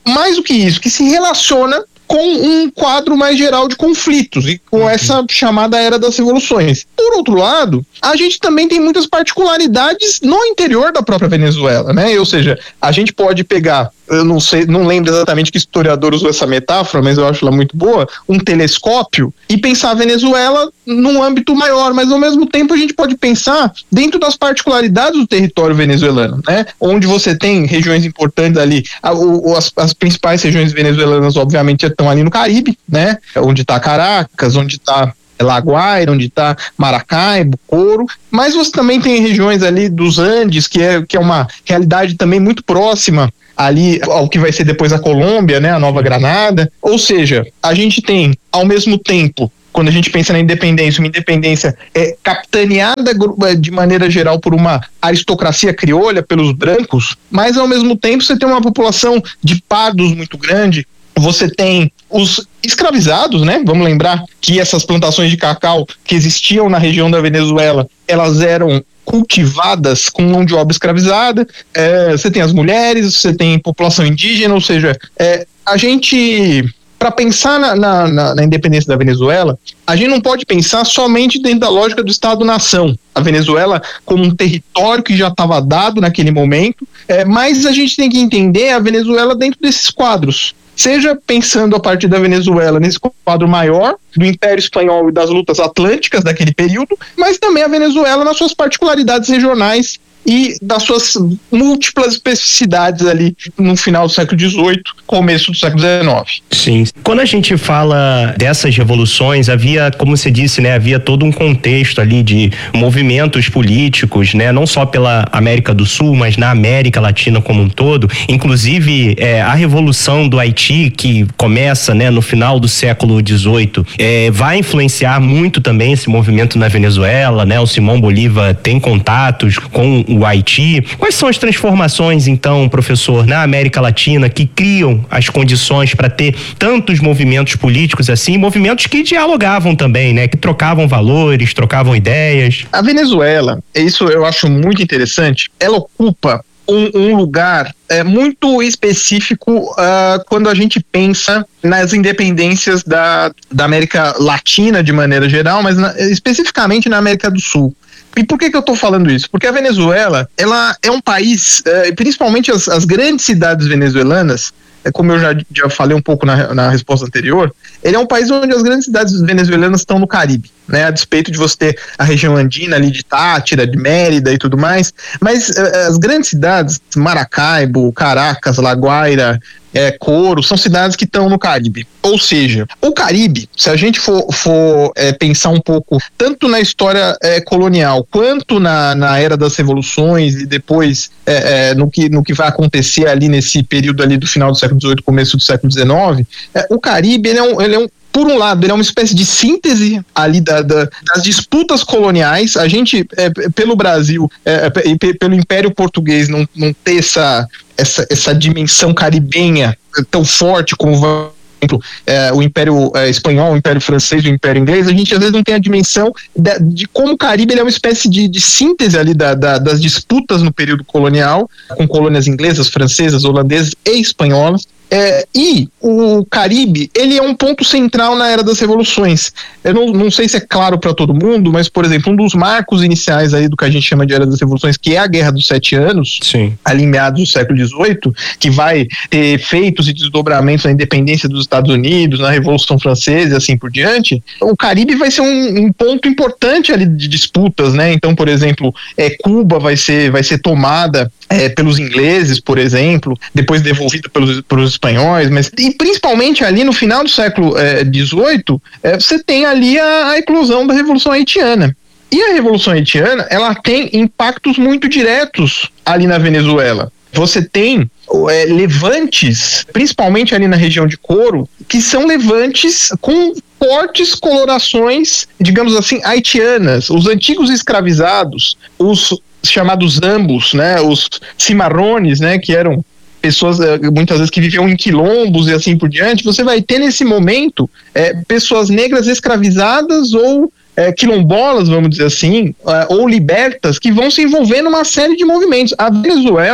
C: mais do que isso, que se relaciona com um quadro mais geral de conflitos e com essa chamada era das revoluções. Por outro lado, a gente também tem muitas particularidades no interior da própria Venezuela, né? Ou seja, a gente pode pegar, eu não sei, não lembro exatamente que historiador usou essa metáfora, mas eu acho ela muito boa, um telescópio e pensar a Venezuela num âmbito maior, mas ao mesmo tempo a gente pode pensar dentro das particularidades do território venezuelano, né? Onde você tem regiões importantes ali, a, o, as, as principais regiões venezuelanas obviamente estão ali no Caribe, né? Onde está Caracas, onde está La Guaira, onde está Maracaibo, Coro, mas você também tem regiões ali dos Andes, que é, que é uma realidade também muito próxima ali ao que vai ser depois a Colômbia, né, a Nova Granada. Ou seja, a gente tem, ao mesmo tempo, quando a gente pensa na independência, uma independência é capitaneada de maneira geral por uma aristocracia criolha, pelos brancos, mas ao mesmo tempo você tem uma população de pardos muito grande. Você tem os escravizados, né? Vamos lembrar que essas plantações de cacau que existiam na região da Venezuela, elas eram cultivadas com mão de obra escravizada. É, você tem as mulheres, você tem população indígena, ou seja, é, a gente... Para pensar na, na, na independência da Venezuela, a gente não pode pensar somente dentro da lógica do Estado-nação. A Venezuela como um território que já estava dado naquele momento, é, mas a gente tem que entender a Venezuela dentro desses quadros. Seja pensando a partir da Venezuela nesse quadro maior do Império Espanhol e das lutas atlânticas daquele período, mas também a Venezuela nas suas particularidades regionais e das suas múltiplas especificidades ali no final do século dezoito, começo do século dezenove.
A: Sim. Quando a gente fala dessas revoluções, havia, como você disse, né, havia todo um contexto ali de movimentos políticos, né, não só pela América do Sul, mas na América Latina como um todo. Inclusive, é, a Revolução do Haiti, que começa, né, no final do século dezoito, é, vai influenciar muito também esse movimento na Venezuela, né? O Simão Bolívar tem contatos com o Haiti. Quais são as transformações, então, professor, na América Latina que criam as condições para ter tantos movimentos políticos assim, movimentos que dialogavam também, né? Que trocavam valores, trocavam ideias?
C: A Venezuela, isso eu acho muito interessante, ela ocupa um, um lugar é, muito específico uh, quando a gente pensa nas independências da, da América Latina de maneira geral, mas na, especificamente na América do Sul. E por que que eu estou falando isso? Porque a Venezuela, ela é um país, eh, principalmente as, as grandes cidades venezuelanas, eh, como eu já, já falei um pouco na, na resposta anterior, ele é um país onde as grandes cidades venezuelanas estão no Caribe, né? A despeito de você ter a região andina ali de Táchira, de Mérida e tudo mais, mas eh, as grandes cidades, Maracaibo, Caracas, La Guaira, É, Coro, são cidades que estão no Caribe. Ou seja, o Caribe, se a gente for, for é, pensar um pouco, tanto na história é, colonial, quanto na, na era das revoluções e depois é, é, no, que, no que vai acontecer ali nesse período ali do final do século dezoito, começo do século dezenove, é, o Caribe, ele é um, ele é um por um lado, ele é uma espécie de síntese ali da, da, das disputas coloniais. A gente, é, pelo Brasil é, e pelo Império Português, não, não ter essa, essa, essa dimensão caribenha tão forte como, por exemplo, é, o Império é, Espanhol, o Império Francês, o Império Inglês, a gente às vezes não tem a dimensão de, de como o Caribe ele é uma espécie de, de síntese ali da, da, das disputas no período colonial, com colônias inglesas, francesas, holandesas e espanholas. É, e o Caribe, ele é um ponto central na era das revoluções. Eu não, não sei se é claro para todo mundo, mas, por exemplo, um dos marcos iniciais aí do que a gente chama de era das revoluções, que é a Guerra dos Sete Anos,
A: Sim.
C: ali em meados do século dezoito, que vai ter efeitos e desdobramentos na independência dos Estados Unidos, na Revolução Francesa e assim por diante. O Caribe vai ser um, um ponto importante ali de disputas, né? Então, por exemplo, é, Cuba vai ser, vai ser tomada é, pelos ingleses, por exemplo, depois devolvida pelos, pelos espanhóis, mas e principalmente ali no final do século dezoito, é, é, você tem ali a, a eclosão da Revolução Haitiana. E a Revolução Haitiana, ela tem impactos muito diretos ali na Venezuela. Você tem é, levantes, principalmente ali na região de Coro, que são levantes com fortes colorações, digamos assim, haitianas. Os antigos escravizados, os chamados ambos, né, os cimarrones, né, que eram pessoas muitas vezes que viviam em quilombos e assim por diante, você vai ter nesse momento é, pessoas negras escravizadas ou é, quilombolas, vamos dizer assim, é, ou libertas, que vão se envolver numa série de movimentos. A Venezuela,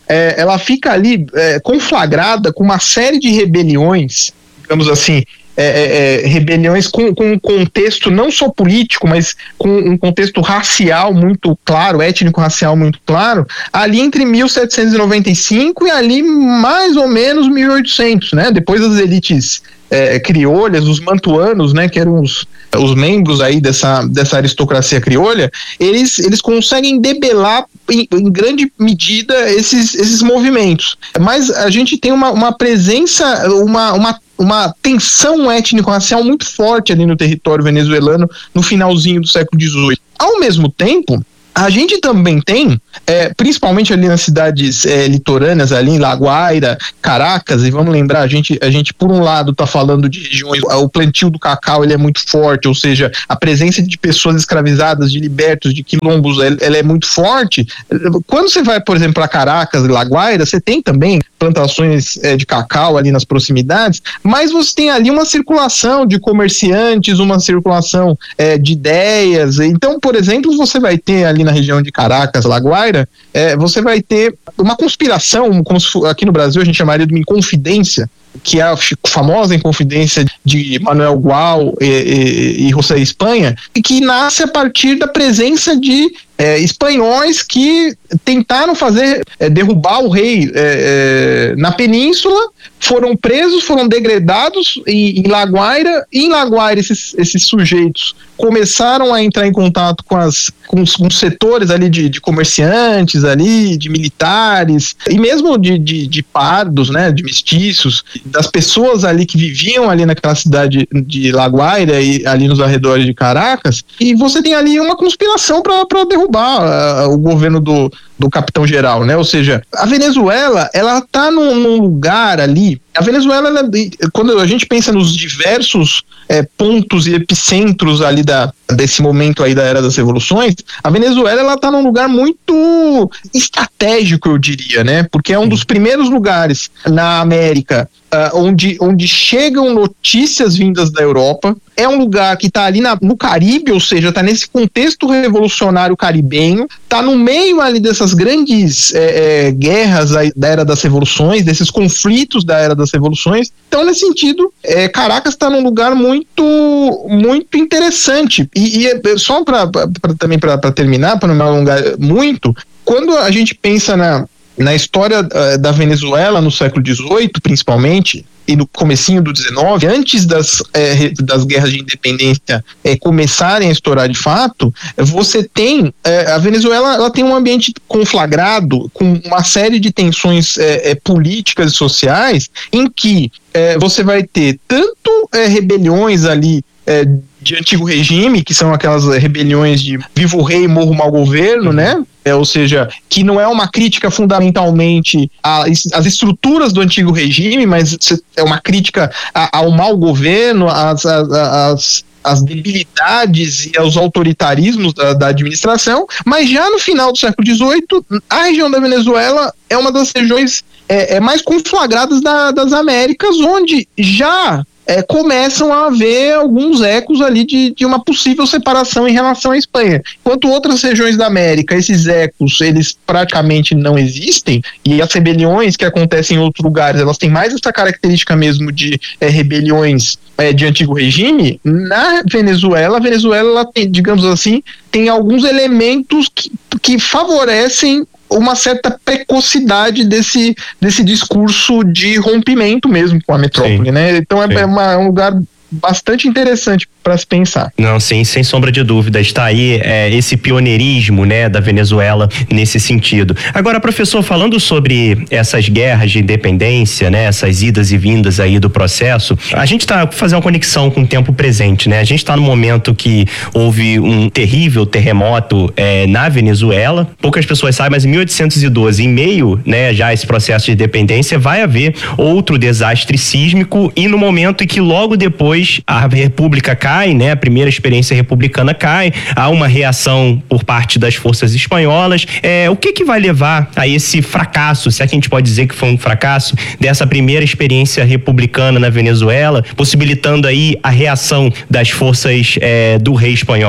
C: é, ela fica ali é, conflagrada com uma série de rebeliões, digamos assim, É, é, é, rebeliões com, com um contexto não só político, mas com um contexto racial muito claro, étnico-racial muito claro, ali entre mil setecentos e noventa e cinco e ali mais ou menos mil e oitocentos, né? Depois das elites é, criolhas, os mantuanos, né, que eram os, os membros aí dessa, dessa aristocracia criolha, eles, eles conseguem debelar em, em grande medida esses, esses movimentos. Mas a gente tem uma, uma presença, uma, uma uma tensão étnico-racial muito forte ali no território venezuelano no finalzinho do século dezoito. Ao mesmo tempo, a gente também tem, é, principalmente ali nas cidades é, litorâneas, ali em La Guaira, Caracas, e vamos lembrar, a gente, a gente por um lado está falando de regiões, o plantio do cacau ele é muito forte, ou seja, a presença de pessoas escravizadas, de libertos, de quilombos, ela, ela é muito forte. Quando você vai, por exemplo, para Caracas e La Guaira, você tem também plantações é, de cacau ali nas proximidades, mas você tem ali uma circulação de comerciantes, uma circulação é, de ideias. Então, por exemplo, você vai ter ali na região de Caracas, La Guaira, é, você vai ter uma conspiração, como se, aqui no Brasil a gente chamaria de uma inconfidência, que é a famosa Inconfidência de Manuel Gual e, e, e José Espanha, e que nasce a partir da presença de é, espanhóis que tentaram fazer, é, derrubar o rei é, é, na península, foram presos, foram degredados em, em La Guaira, e em La Guaira esses, esses sujeitos começaram a entrar em contato com, as, com, os, com os setores ali de, de comerciantes ali, de militares, e mesmo de, de, de pardos, né, de mestiços, das pessoas ali que viviam ali naquela cidade de La Guaira e ali nos arredores de Caracas, e você tem ali uma conspiração para derrubar uh, o governo do, do capitão geral, né? Ou seja, a Venezuela, ela tá num, num lugar ali, a Venezuela, ela, quando a gente pensa nos diversos é, pontos e epicentros ali da, desse momento aí da Era das Revoluções, a Venezuela, ela tá num lugar muito estratégico, eu diria, né? Porque é um dos primeiros lugares na América Uh, onde, onde chegam notícias vindas da Europa, é um lugar que está ali na, no Caribe, ou seja, está nesse contexto revolucionário caribenho, está no meio ali dessas grandes é, é, guerras aí da Era das Revoluções, desses conflitos da Era das Revoluções. Então, nesse sentido, é, Caracas está num lugar muito, muito interessante. E, e só pra, pra, pra, também para terminar, para não me alongar muito, quando a gente pensa na Na história uh, da Venezuela no século dezoito, principalmente, e no comecinho do dezenove, antes das, eh, das guerras de independência eh, começarem a estourar de fato, você tem, eh, a Venezuela ela tem um ambiente conflagrado com uma série de tensões eh, eh, políticas e sociais, em que eh, você vai ter tanto eh, rebeliões ali eh, de antigo regime, que são aquelas rebeliões de viva o rei, morra o mau governo, né? É, ou seja, que não é uma crítica fundamentalmente às estruturas do antigo regime, mas é uma crítica a, ao mau governo, às, às, às debilidades e aos autoritarismos da, da administração. Mas já no final do século dezoito, a região da Venezuela é uma das regiões é, é mais conflagradas da, das Américas, onde já É, começam a haver alguns ecos ali de, de uma possível separação em relação à Espanha. Enquanto outras regiões da América, esses ecos, eles praticamente não existem, e as rebeliões que acontecem em outros lugares, elas têm mais essa característica mesmo de é, rebeliões é, de antigo regime. Na Venezuela, a Venezuela, ela tem, digamos assim, tem alguns elementos que, que favorecem uma certa precocidade desse, desse discurso de rompimento mesmo com a metrópole, sim, né? Então é, é, uma, é um lugar bastante interessante para se pensar.
A: Não, sim, sem sombra de dúvida, está aí é, esse pioneirismo, né, da Venezuela nesse sentido. Agora, professor, falando sobre essas guerras de independência, né, essas idas e vindas aí do processo, a gente está fazendo uma conexão com o tempo presente, né? A gente está no momento que houve um terrível terremoto é, na Venezuela. Poucas pessoas sabem, mas em mil oitocentos e doze, em meio, né, já a esse processo de independência, vai haver outro desastre sísmico, e no momento em que logo depois a República cai, né? A primeira experiência republicana cai, há uma reação por parte das forças espanholas. É, o que que vai levar a esse fracasso, se é que a gente pode dizer que foi um fracasso, dessa primeira experiência republicana na Venezuela, possibilitando aí a reação das forças é, do rei espanhol?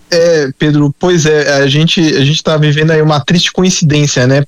C: É, Pedro, pois é, a gente a gente está vivendo aí uma triste coincidência, né?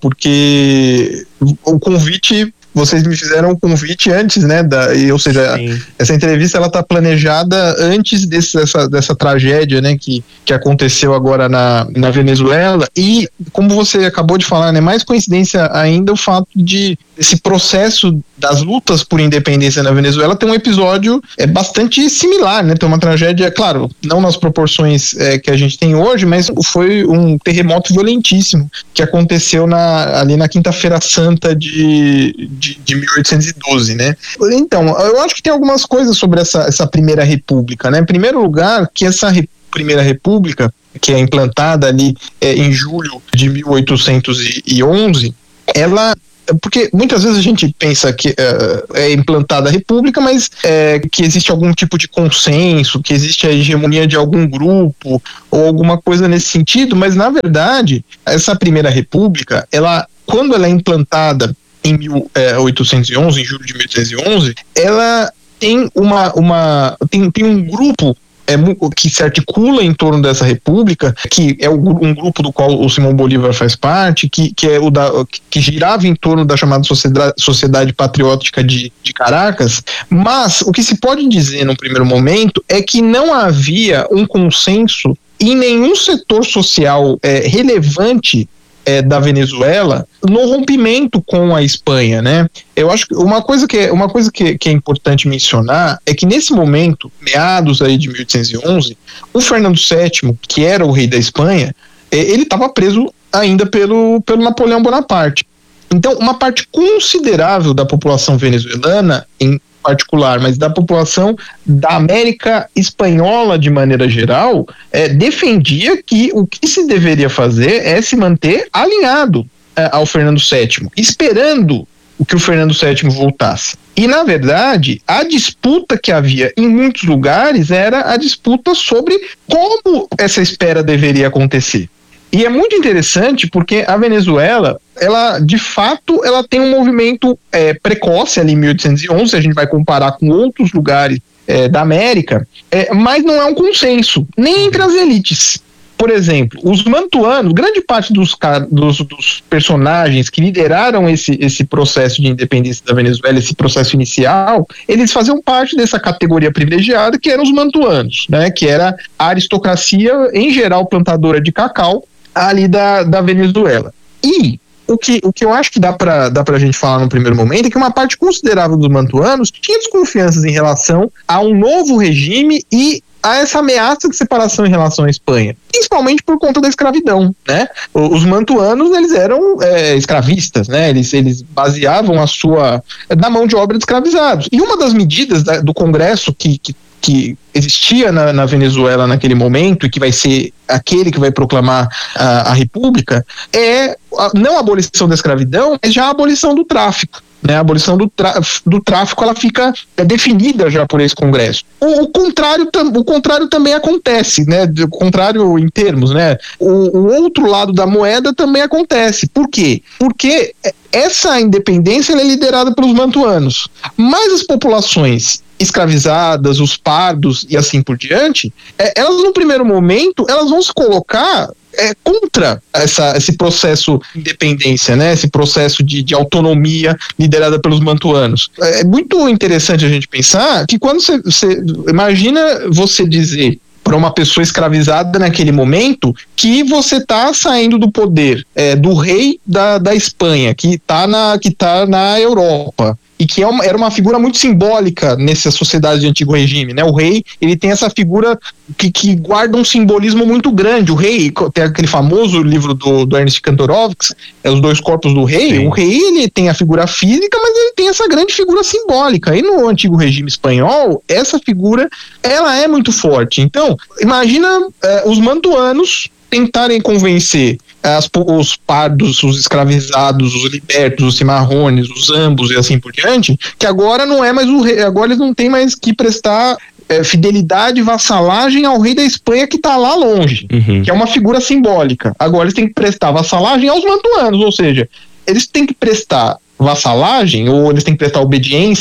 C: Porque o convite, vocês me fizeram um convite antes, né? Da, e, ou seja, Sim. essa entrevista ela está planejada antes desse, dessa, dessa tragédia, né? Que, que aconteceu agora na, na Venezuela. E como você acabou de falar, né? Mais coincidência ainda o fato de esse processo das lutas por independência na Venezuela tem um episódio é, bastante similar, né? Tem uma tragédia, claro, não nas proporções é, que a gente tem hoje, mas foi um terremoto violentíssimo que aconteceu na, ali na Quinta-feira Santa de, de, de mil oitocentos e doze, né? Então, eu acho que tem algumas coisas sobre essa, essa Primeira República, né? Em primeiro lugar, que essa re, Primeira República, que é implantada ali é, em julho de mil oitocentos e onze, ela... Porque muitas vezes a gente pensa que é, é implantada a república, mas é, que existe algum tipo de consenso, que existe a hegemonia de algum grupo ou alguma coisa nesse sentido, mas na verdade essa Primeira República, ela, quando ela é implantada em mil oitocentos e onze, em julho de mil oitocentos e onze, ela tem uma, uma tem, tem um grupo É, que se articula em torno dessa república, que é um grupo do qual o Simão Bolívar faz parte, que, que, é o da, que girava em torno da chamada Sociedade, Sociedade Patriótica de, de Caracas, mas o que se pode dizer no primeiro momento é que não havia um consenso em nenhum setor social é, relevante É, da Venezuela no rompimento com a Espanha, né? Eu acho que uma coisa que é, uma coisa que, que é importante mencionar é que nesse momento, meados aí de mil oitocentos e onze, o Fernando sétimo, que era o rei da Espanha, ele estava preso ainda pelo, pelo Napoleão Bonaparte. Então, uma parte considerável da população venezuelana, em particular, mas da população da América Espanhola de maneira geral, é, defendia que o que se deveria fazer é se manter alinhado é, ao Fernando sétimo, esperando o que o Fernando sétimo voltasse. E, na verdade, a disputa que havia em muitos lugares era a disputa sobre como essa espera deveria acontecer. E é muito interessante porque a Venezuela, ela, de fato, ela tem um movimento é, precoce ali em mil oitocentos e onze, se a gente vai comparar com outros lugares é, da América, é, mas não é um consenso, nem entre as elites. Por exemplo, os mantuanos, grande parte dos, dos, dos personagens que lideraram esse, esse processo de independência da Venezuela, esse processo inicial, eles faziam parte dessa categoria privilegiada que eram os mantuanos, né, que era a aristocracia, em geral, plantadora de cacau, ali da, da Venezuela. E o que, o que eu acho que dá para dá pra gente falar no primeiro momento é que uma parte considerável dos mantuanos tinha desconfianças em relação a um novo regime e a essa ameaça de separação em relação à Espanha, principalmente por conta da escravidão, né? Os mantuanos, eles eram é, escravistas, né? Eles, eles baseavam a sua... na mão de obra de escravizados. E uma das medidas da, do Congresso que, que que existia na, na Venezuela naquele momento e que vai ser aquele que vai proclamar a, a república é a, não a abolição da escravidão, mas já a abolição do tráfico. Né, a abolição do, do tráfico ela fica é, definida já por esse Congresso. O, o, contrário, o contrário também acontece, né, o contrário em termos, né, o, o outro lado da moeda também acontece. Por quê? Porque essa independência ela é liderada pelos mantuanos, mas as populações escravizadas, os pardos e assim por diante, é, elas no primeiro momento elas vão se colocar é, contra essa, esse processo de independência, né? Esse processo de, de autonomia liderada pelos mantuanos. É muito interessante a gente pensar que quando você, você imagina você dizer para uma pessoa escravizada naquele momento que você está saindo do poder é, do rei da, da Espanha, que está na, que tá na Europa, e que é uma, era uma figura muito simbólica nessa sociedade de antigo regime, né? O rei, ele tem essa figura que, que guarda um simbolismo muito grande. O rei, tem aquele famoso livro do, do Ernest Kantorowicz, é Os Dois Corpos do Rei. Sim. O rei, ele tem a figura física, mas ele tem essa grande figura simbólica. E no antigo regime espanhol, essa figura, ela é muito forte. Então, imagina eh, os mantuanos tentarem convencer As, os pardos, os escravizados, os libertos, os cimarrones, os ambos e assim por diante, que agora não é mais o rei, agora eles não têm mais que prestar é, fidelidade e vassalagem ao rei da Espanha que está lá longe, uhum. que é uma figura simbólica. Agora eles têm que prestar vassalagem aos mantuanos, ou seja, eles têm que prestar vassalagem ou eles têm que prestar obediência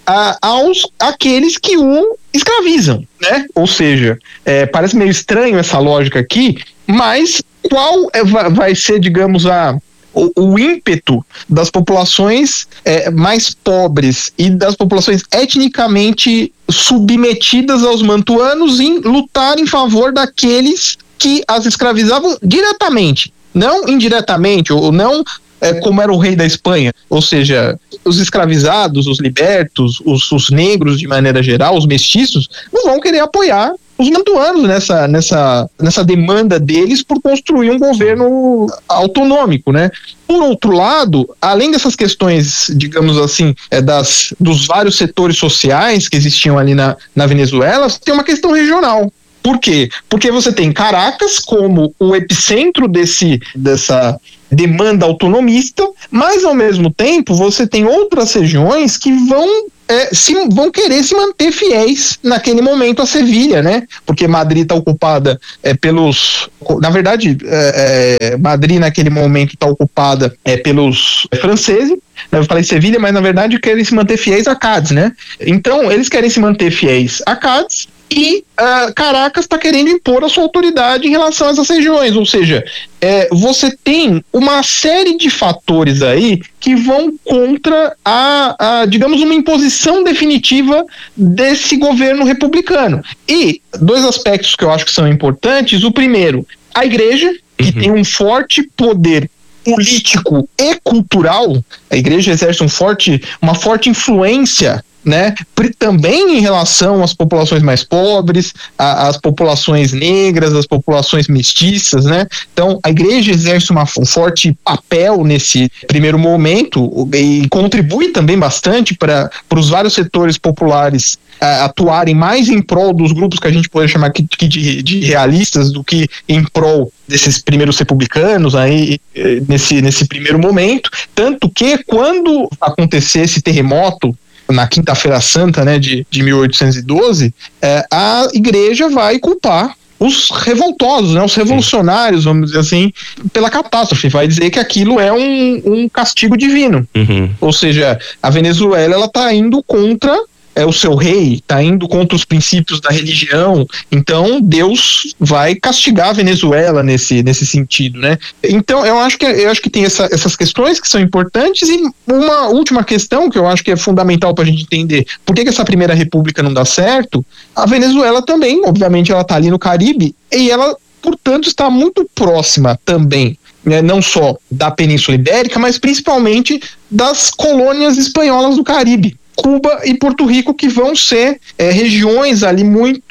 C: a, aos aqueles que o escravizam, né? Ou seja, é, parece meio estranho essa lógica aqui, mas qual é, vai ser, digamos, a O, o ímpeto das populações é, mais pobres e das populações etnicamente submetidas aos mantuanos em lutar em favor daqueles que as escravizavam diretamente, não indiretamente, ou não é, como era o rei da Espanha, ou seja, os escravizados, os libertos, os, os negros de maneira geral, os mestiços, não vão querer apoiar os mantuanos nessa, nessa, nessa demanda deles por construir um governo autonômico, né? Por outro lado, além dessas questões, digamos assim, é, das, dos vários setores sociais que existiam ali na, na Venezuela, tem uma questão regional. Por quê? Porque você tem Caracas como o epicentro desse, dessa demanda autonomista, mas ao mesmo tempo você tem outras regiões que vão É, se, vão querer se manter fiéis naquele momento a Sevilha, né? Porque Madrid está ocupada é, pelos... Na verdade, é, é, Madrid naquele momento está ocupada é, pelos franceses. Eu falei Sevilha, mas na verdade querem se manter fiéis a Cádiz, né? Então, eles querem se manter fiéis a Cádiz e uh, Caracas está querendo impor a sua autoridade em relação a essas regiões, ou seja, é, você tem uma série de fatores aí que vão contra a, a, digamos, uma imposição definitiva desse governo republicano. E dois aspectos que eu acho que são importantes: o primeiro, a igreja, que uhum. tem um forte poder político e cultural. A igreja exerce um forte, uma forte influência, né, também em relação às populações mais pobres, a, as populações negras, as populações mestiças, né? Então a igreja exerce uma, um forte papel nesse primeiro momento e contribui também bastante para os vários setores populares a, atuarem mais em prol dos grupos que a gente pode chamar que, que de, de realistas do que em prol desses primeiros republicanos aí nesse, nesse primeiro momento, tanto que quando acontecer esse terremoto na Quinta-feira Santa, né, de, de mil oitocentos e doze, é, a igreja vai culpar os revoltosos, né, os revolucionários, vamos dizer assim, pela catástrofe. Vai dizer que aquilo é um, um castigo divino. Uhum. Ou seja, a Venezuela ela está indo contra é, o seu rei, está indo contra os princípios da religião, então Deus vai castigar a Venezuela nesse, nesse sentido, né? Então eu acho que, eu acho que tem essa, essas questões que são importantes, e uma última questão que eu acho que é fundamental para a gente entender por que, que essa primeira república não dá certo. A Venezuela também, obviamente ela está ali no Caribe, e ela, portanto, está muito próxima também, né, não só da Península Ibérica, mas principalmente das colônias espanholas do Caribe, Cuba e Porto Rico, que vão ser é, regiões ali muito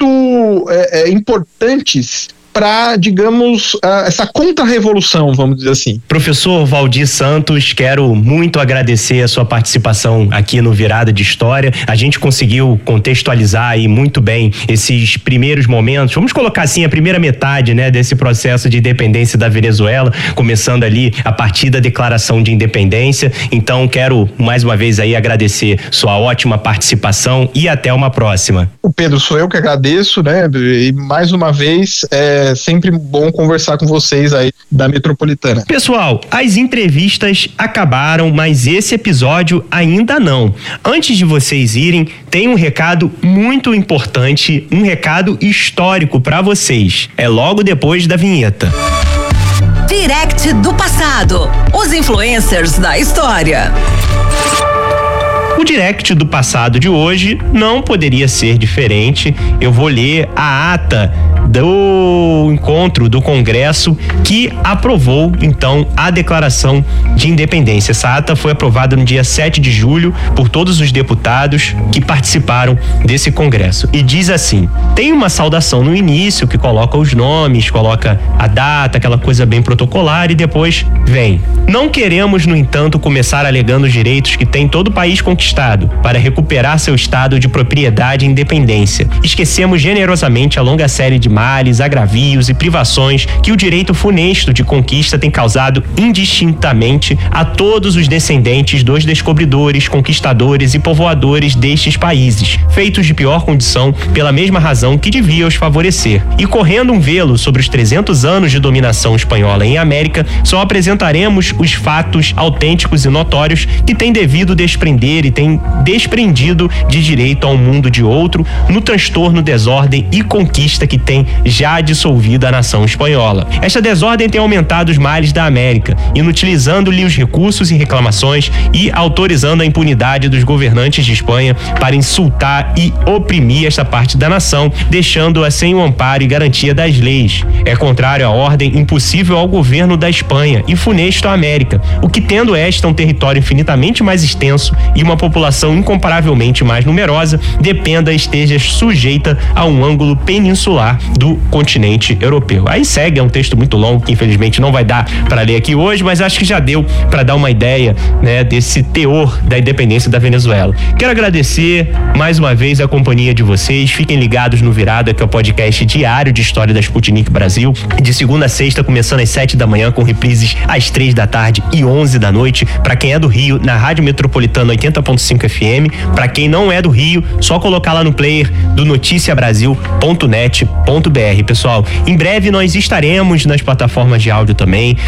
C: é, é, importantes para, digamos, uh, essa contra-revolução, vamos dizer assim.
A: Professor Valdir Santos, quero muito agradecer a sua participação aqui no Virada de História. A gente conseguiu contextualizar aí muito bem esses primeiros momentos, vamos colocar assim, a primeira metade, né, desse processo de independência da Venezuela, começando ali a partir da declaração de independência. Então, quero mais uma vez aí agradecer sua ótima participação e até uma próxima.
C: O Pedro, sou eu que agradeço, né, e mais uma vez, é É sempre bom conversar com vocês aí da Metropolitana.
A: Pessoal, as entrevistas acabaram, mas esse episódio ainda não. Antes de vocês irem, tem um recado muito importante, um recado histórico para vocês. É logo depois da vinheta.
D: Direct do passado. Os influencers da história.
A: O Direct do passado de hoje não poderia ser diferente. Eu vou ler a ata do encontro do Congresso que aprovou, então, a Declaração de Independência. Essa ata foi aprovada no dia sete de julho por todos os deputados que participaram desse Congresso. E diz assim: tem uma saudação no início que coloca os nomes, coloca a data, aquela coisa bem protocolar, e depois vem: não queremos, no entanto, começar alegando os direitos que tem todo o país conquistado para recuperar seu estado de propriedade e independência. Esquecemos generosamente a longa série de males, agravios e privações que o direito funesto de conquista tem causado indistintamente a todos os descendentes dos descobridores, conquistadores e povoadores destes países, feitos de pior condição pela mesma razão que devia os favorecer. E correndo um velo sobre os trezentos anos de dominação espanhola em América, só apresentaremos os fatos autênticos e notórios que têm devido desprender e têm desprendido de direito ao mundo de outro no transtorno, desordem e conquista que tem já dissolvido a nação espanhola. Esta desordem tem aumentado os males da América, inutilizando-lhe os recursos e reclamações e autorizando a impunidade dos governantes de Espanha para insultar e oprimir esta parte da nação, deixando-a sem o amparo e garantia das leis. É contrário à ordem impossível ao governo da Espanha e funesto à América, o que, tendo esta um território infinitamente mais extenso e uma população incomparavelmente mais numerosa, dependa esteja sujeita a um ângulo peninsular do continente europeu. Aí segue, é um texto muito longo que infelizmente não vai dar para ler aqui hoje, mas acho que já deu para dar uma ideia, né, desse teor da independência da Venezuela. Quero agradecer mais uma vez a companhia de vocês. Fiquem ligados no Virada, que é o podcast diário de história da Sputnik Brasil, de segunda a sexta, começando às sete da manhã, com reprises às três da tarde e onze da noite. Para quem é do Rio, na Rádio Metropolitana oitenta ponto cinco F M. Para quem não é do Rio, só colocar lá no player do noticia brasil ponto net ponto b r. Pessoal, em breve nós estaremos nas plataformas de áudio também.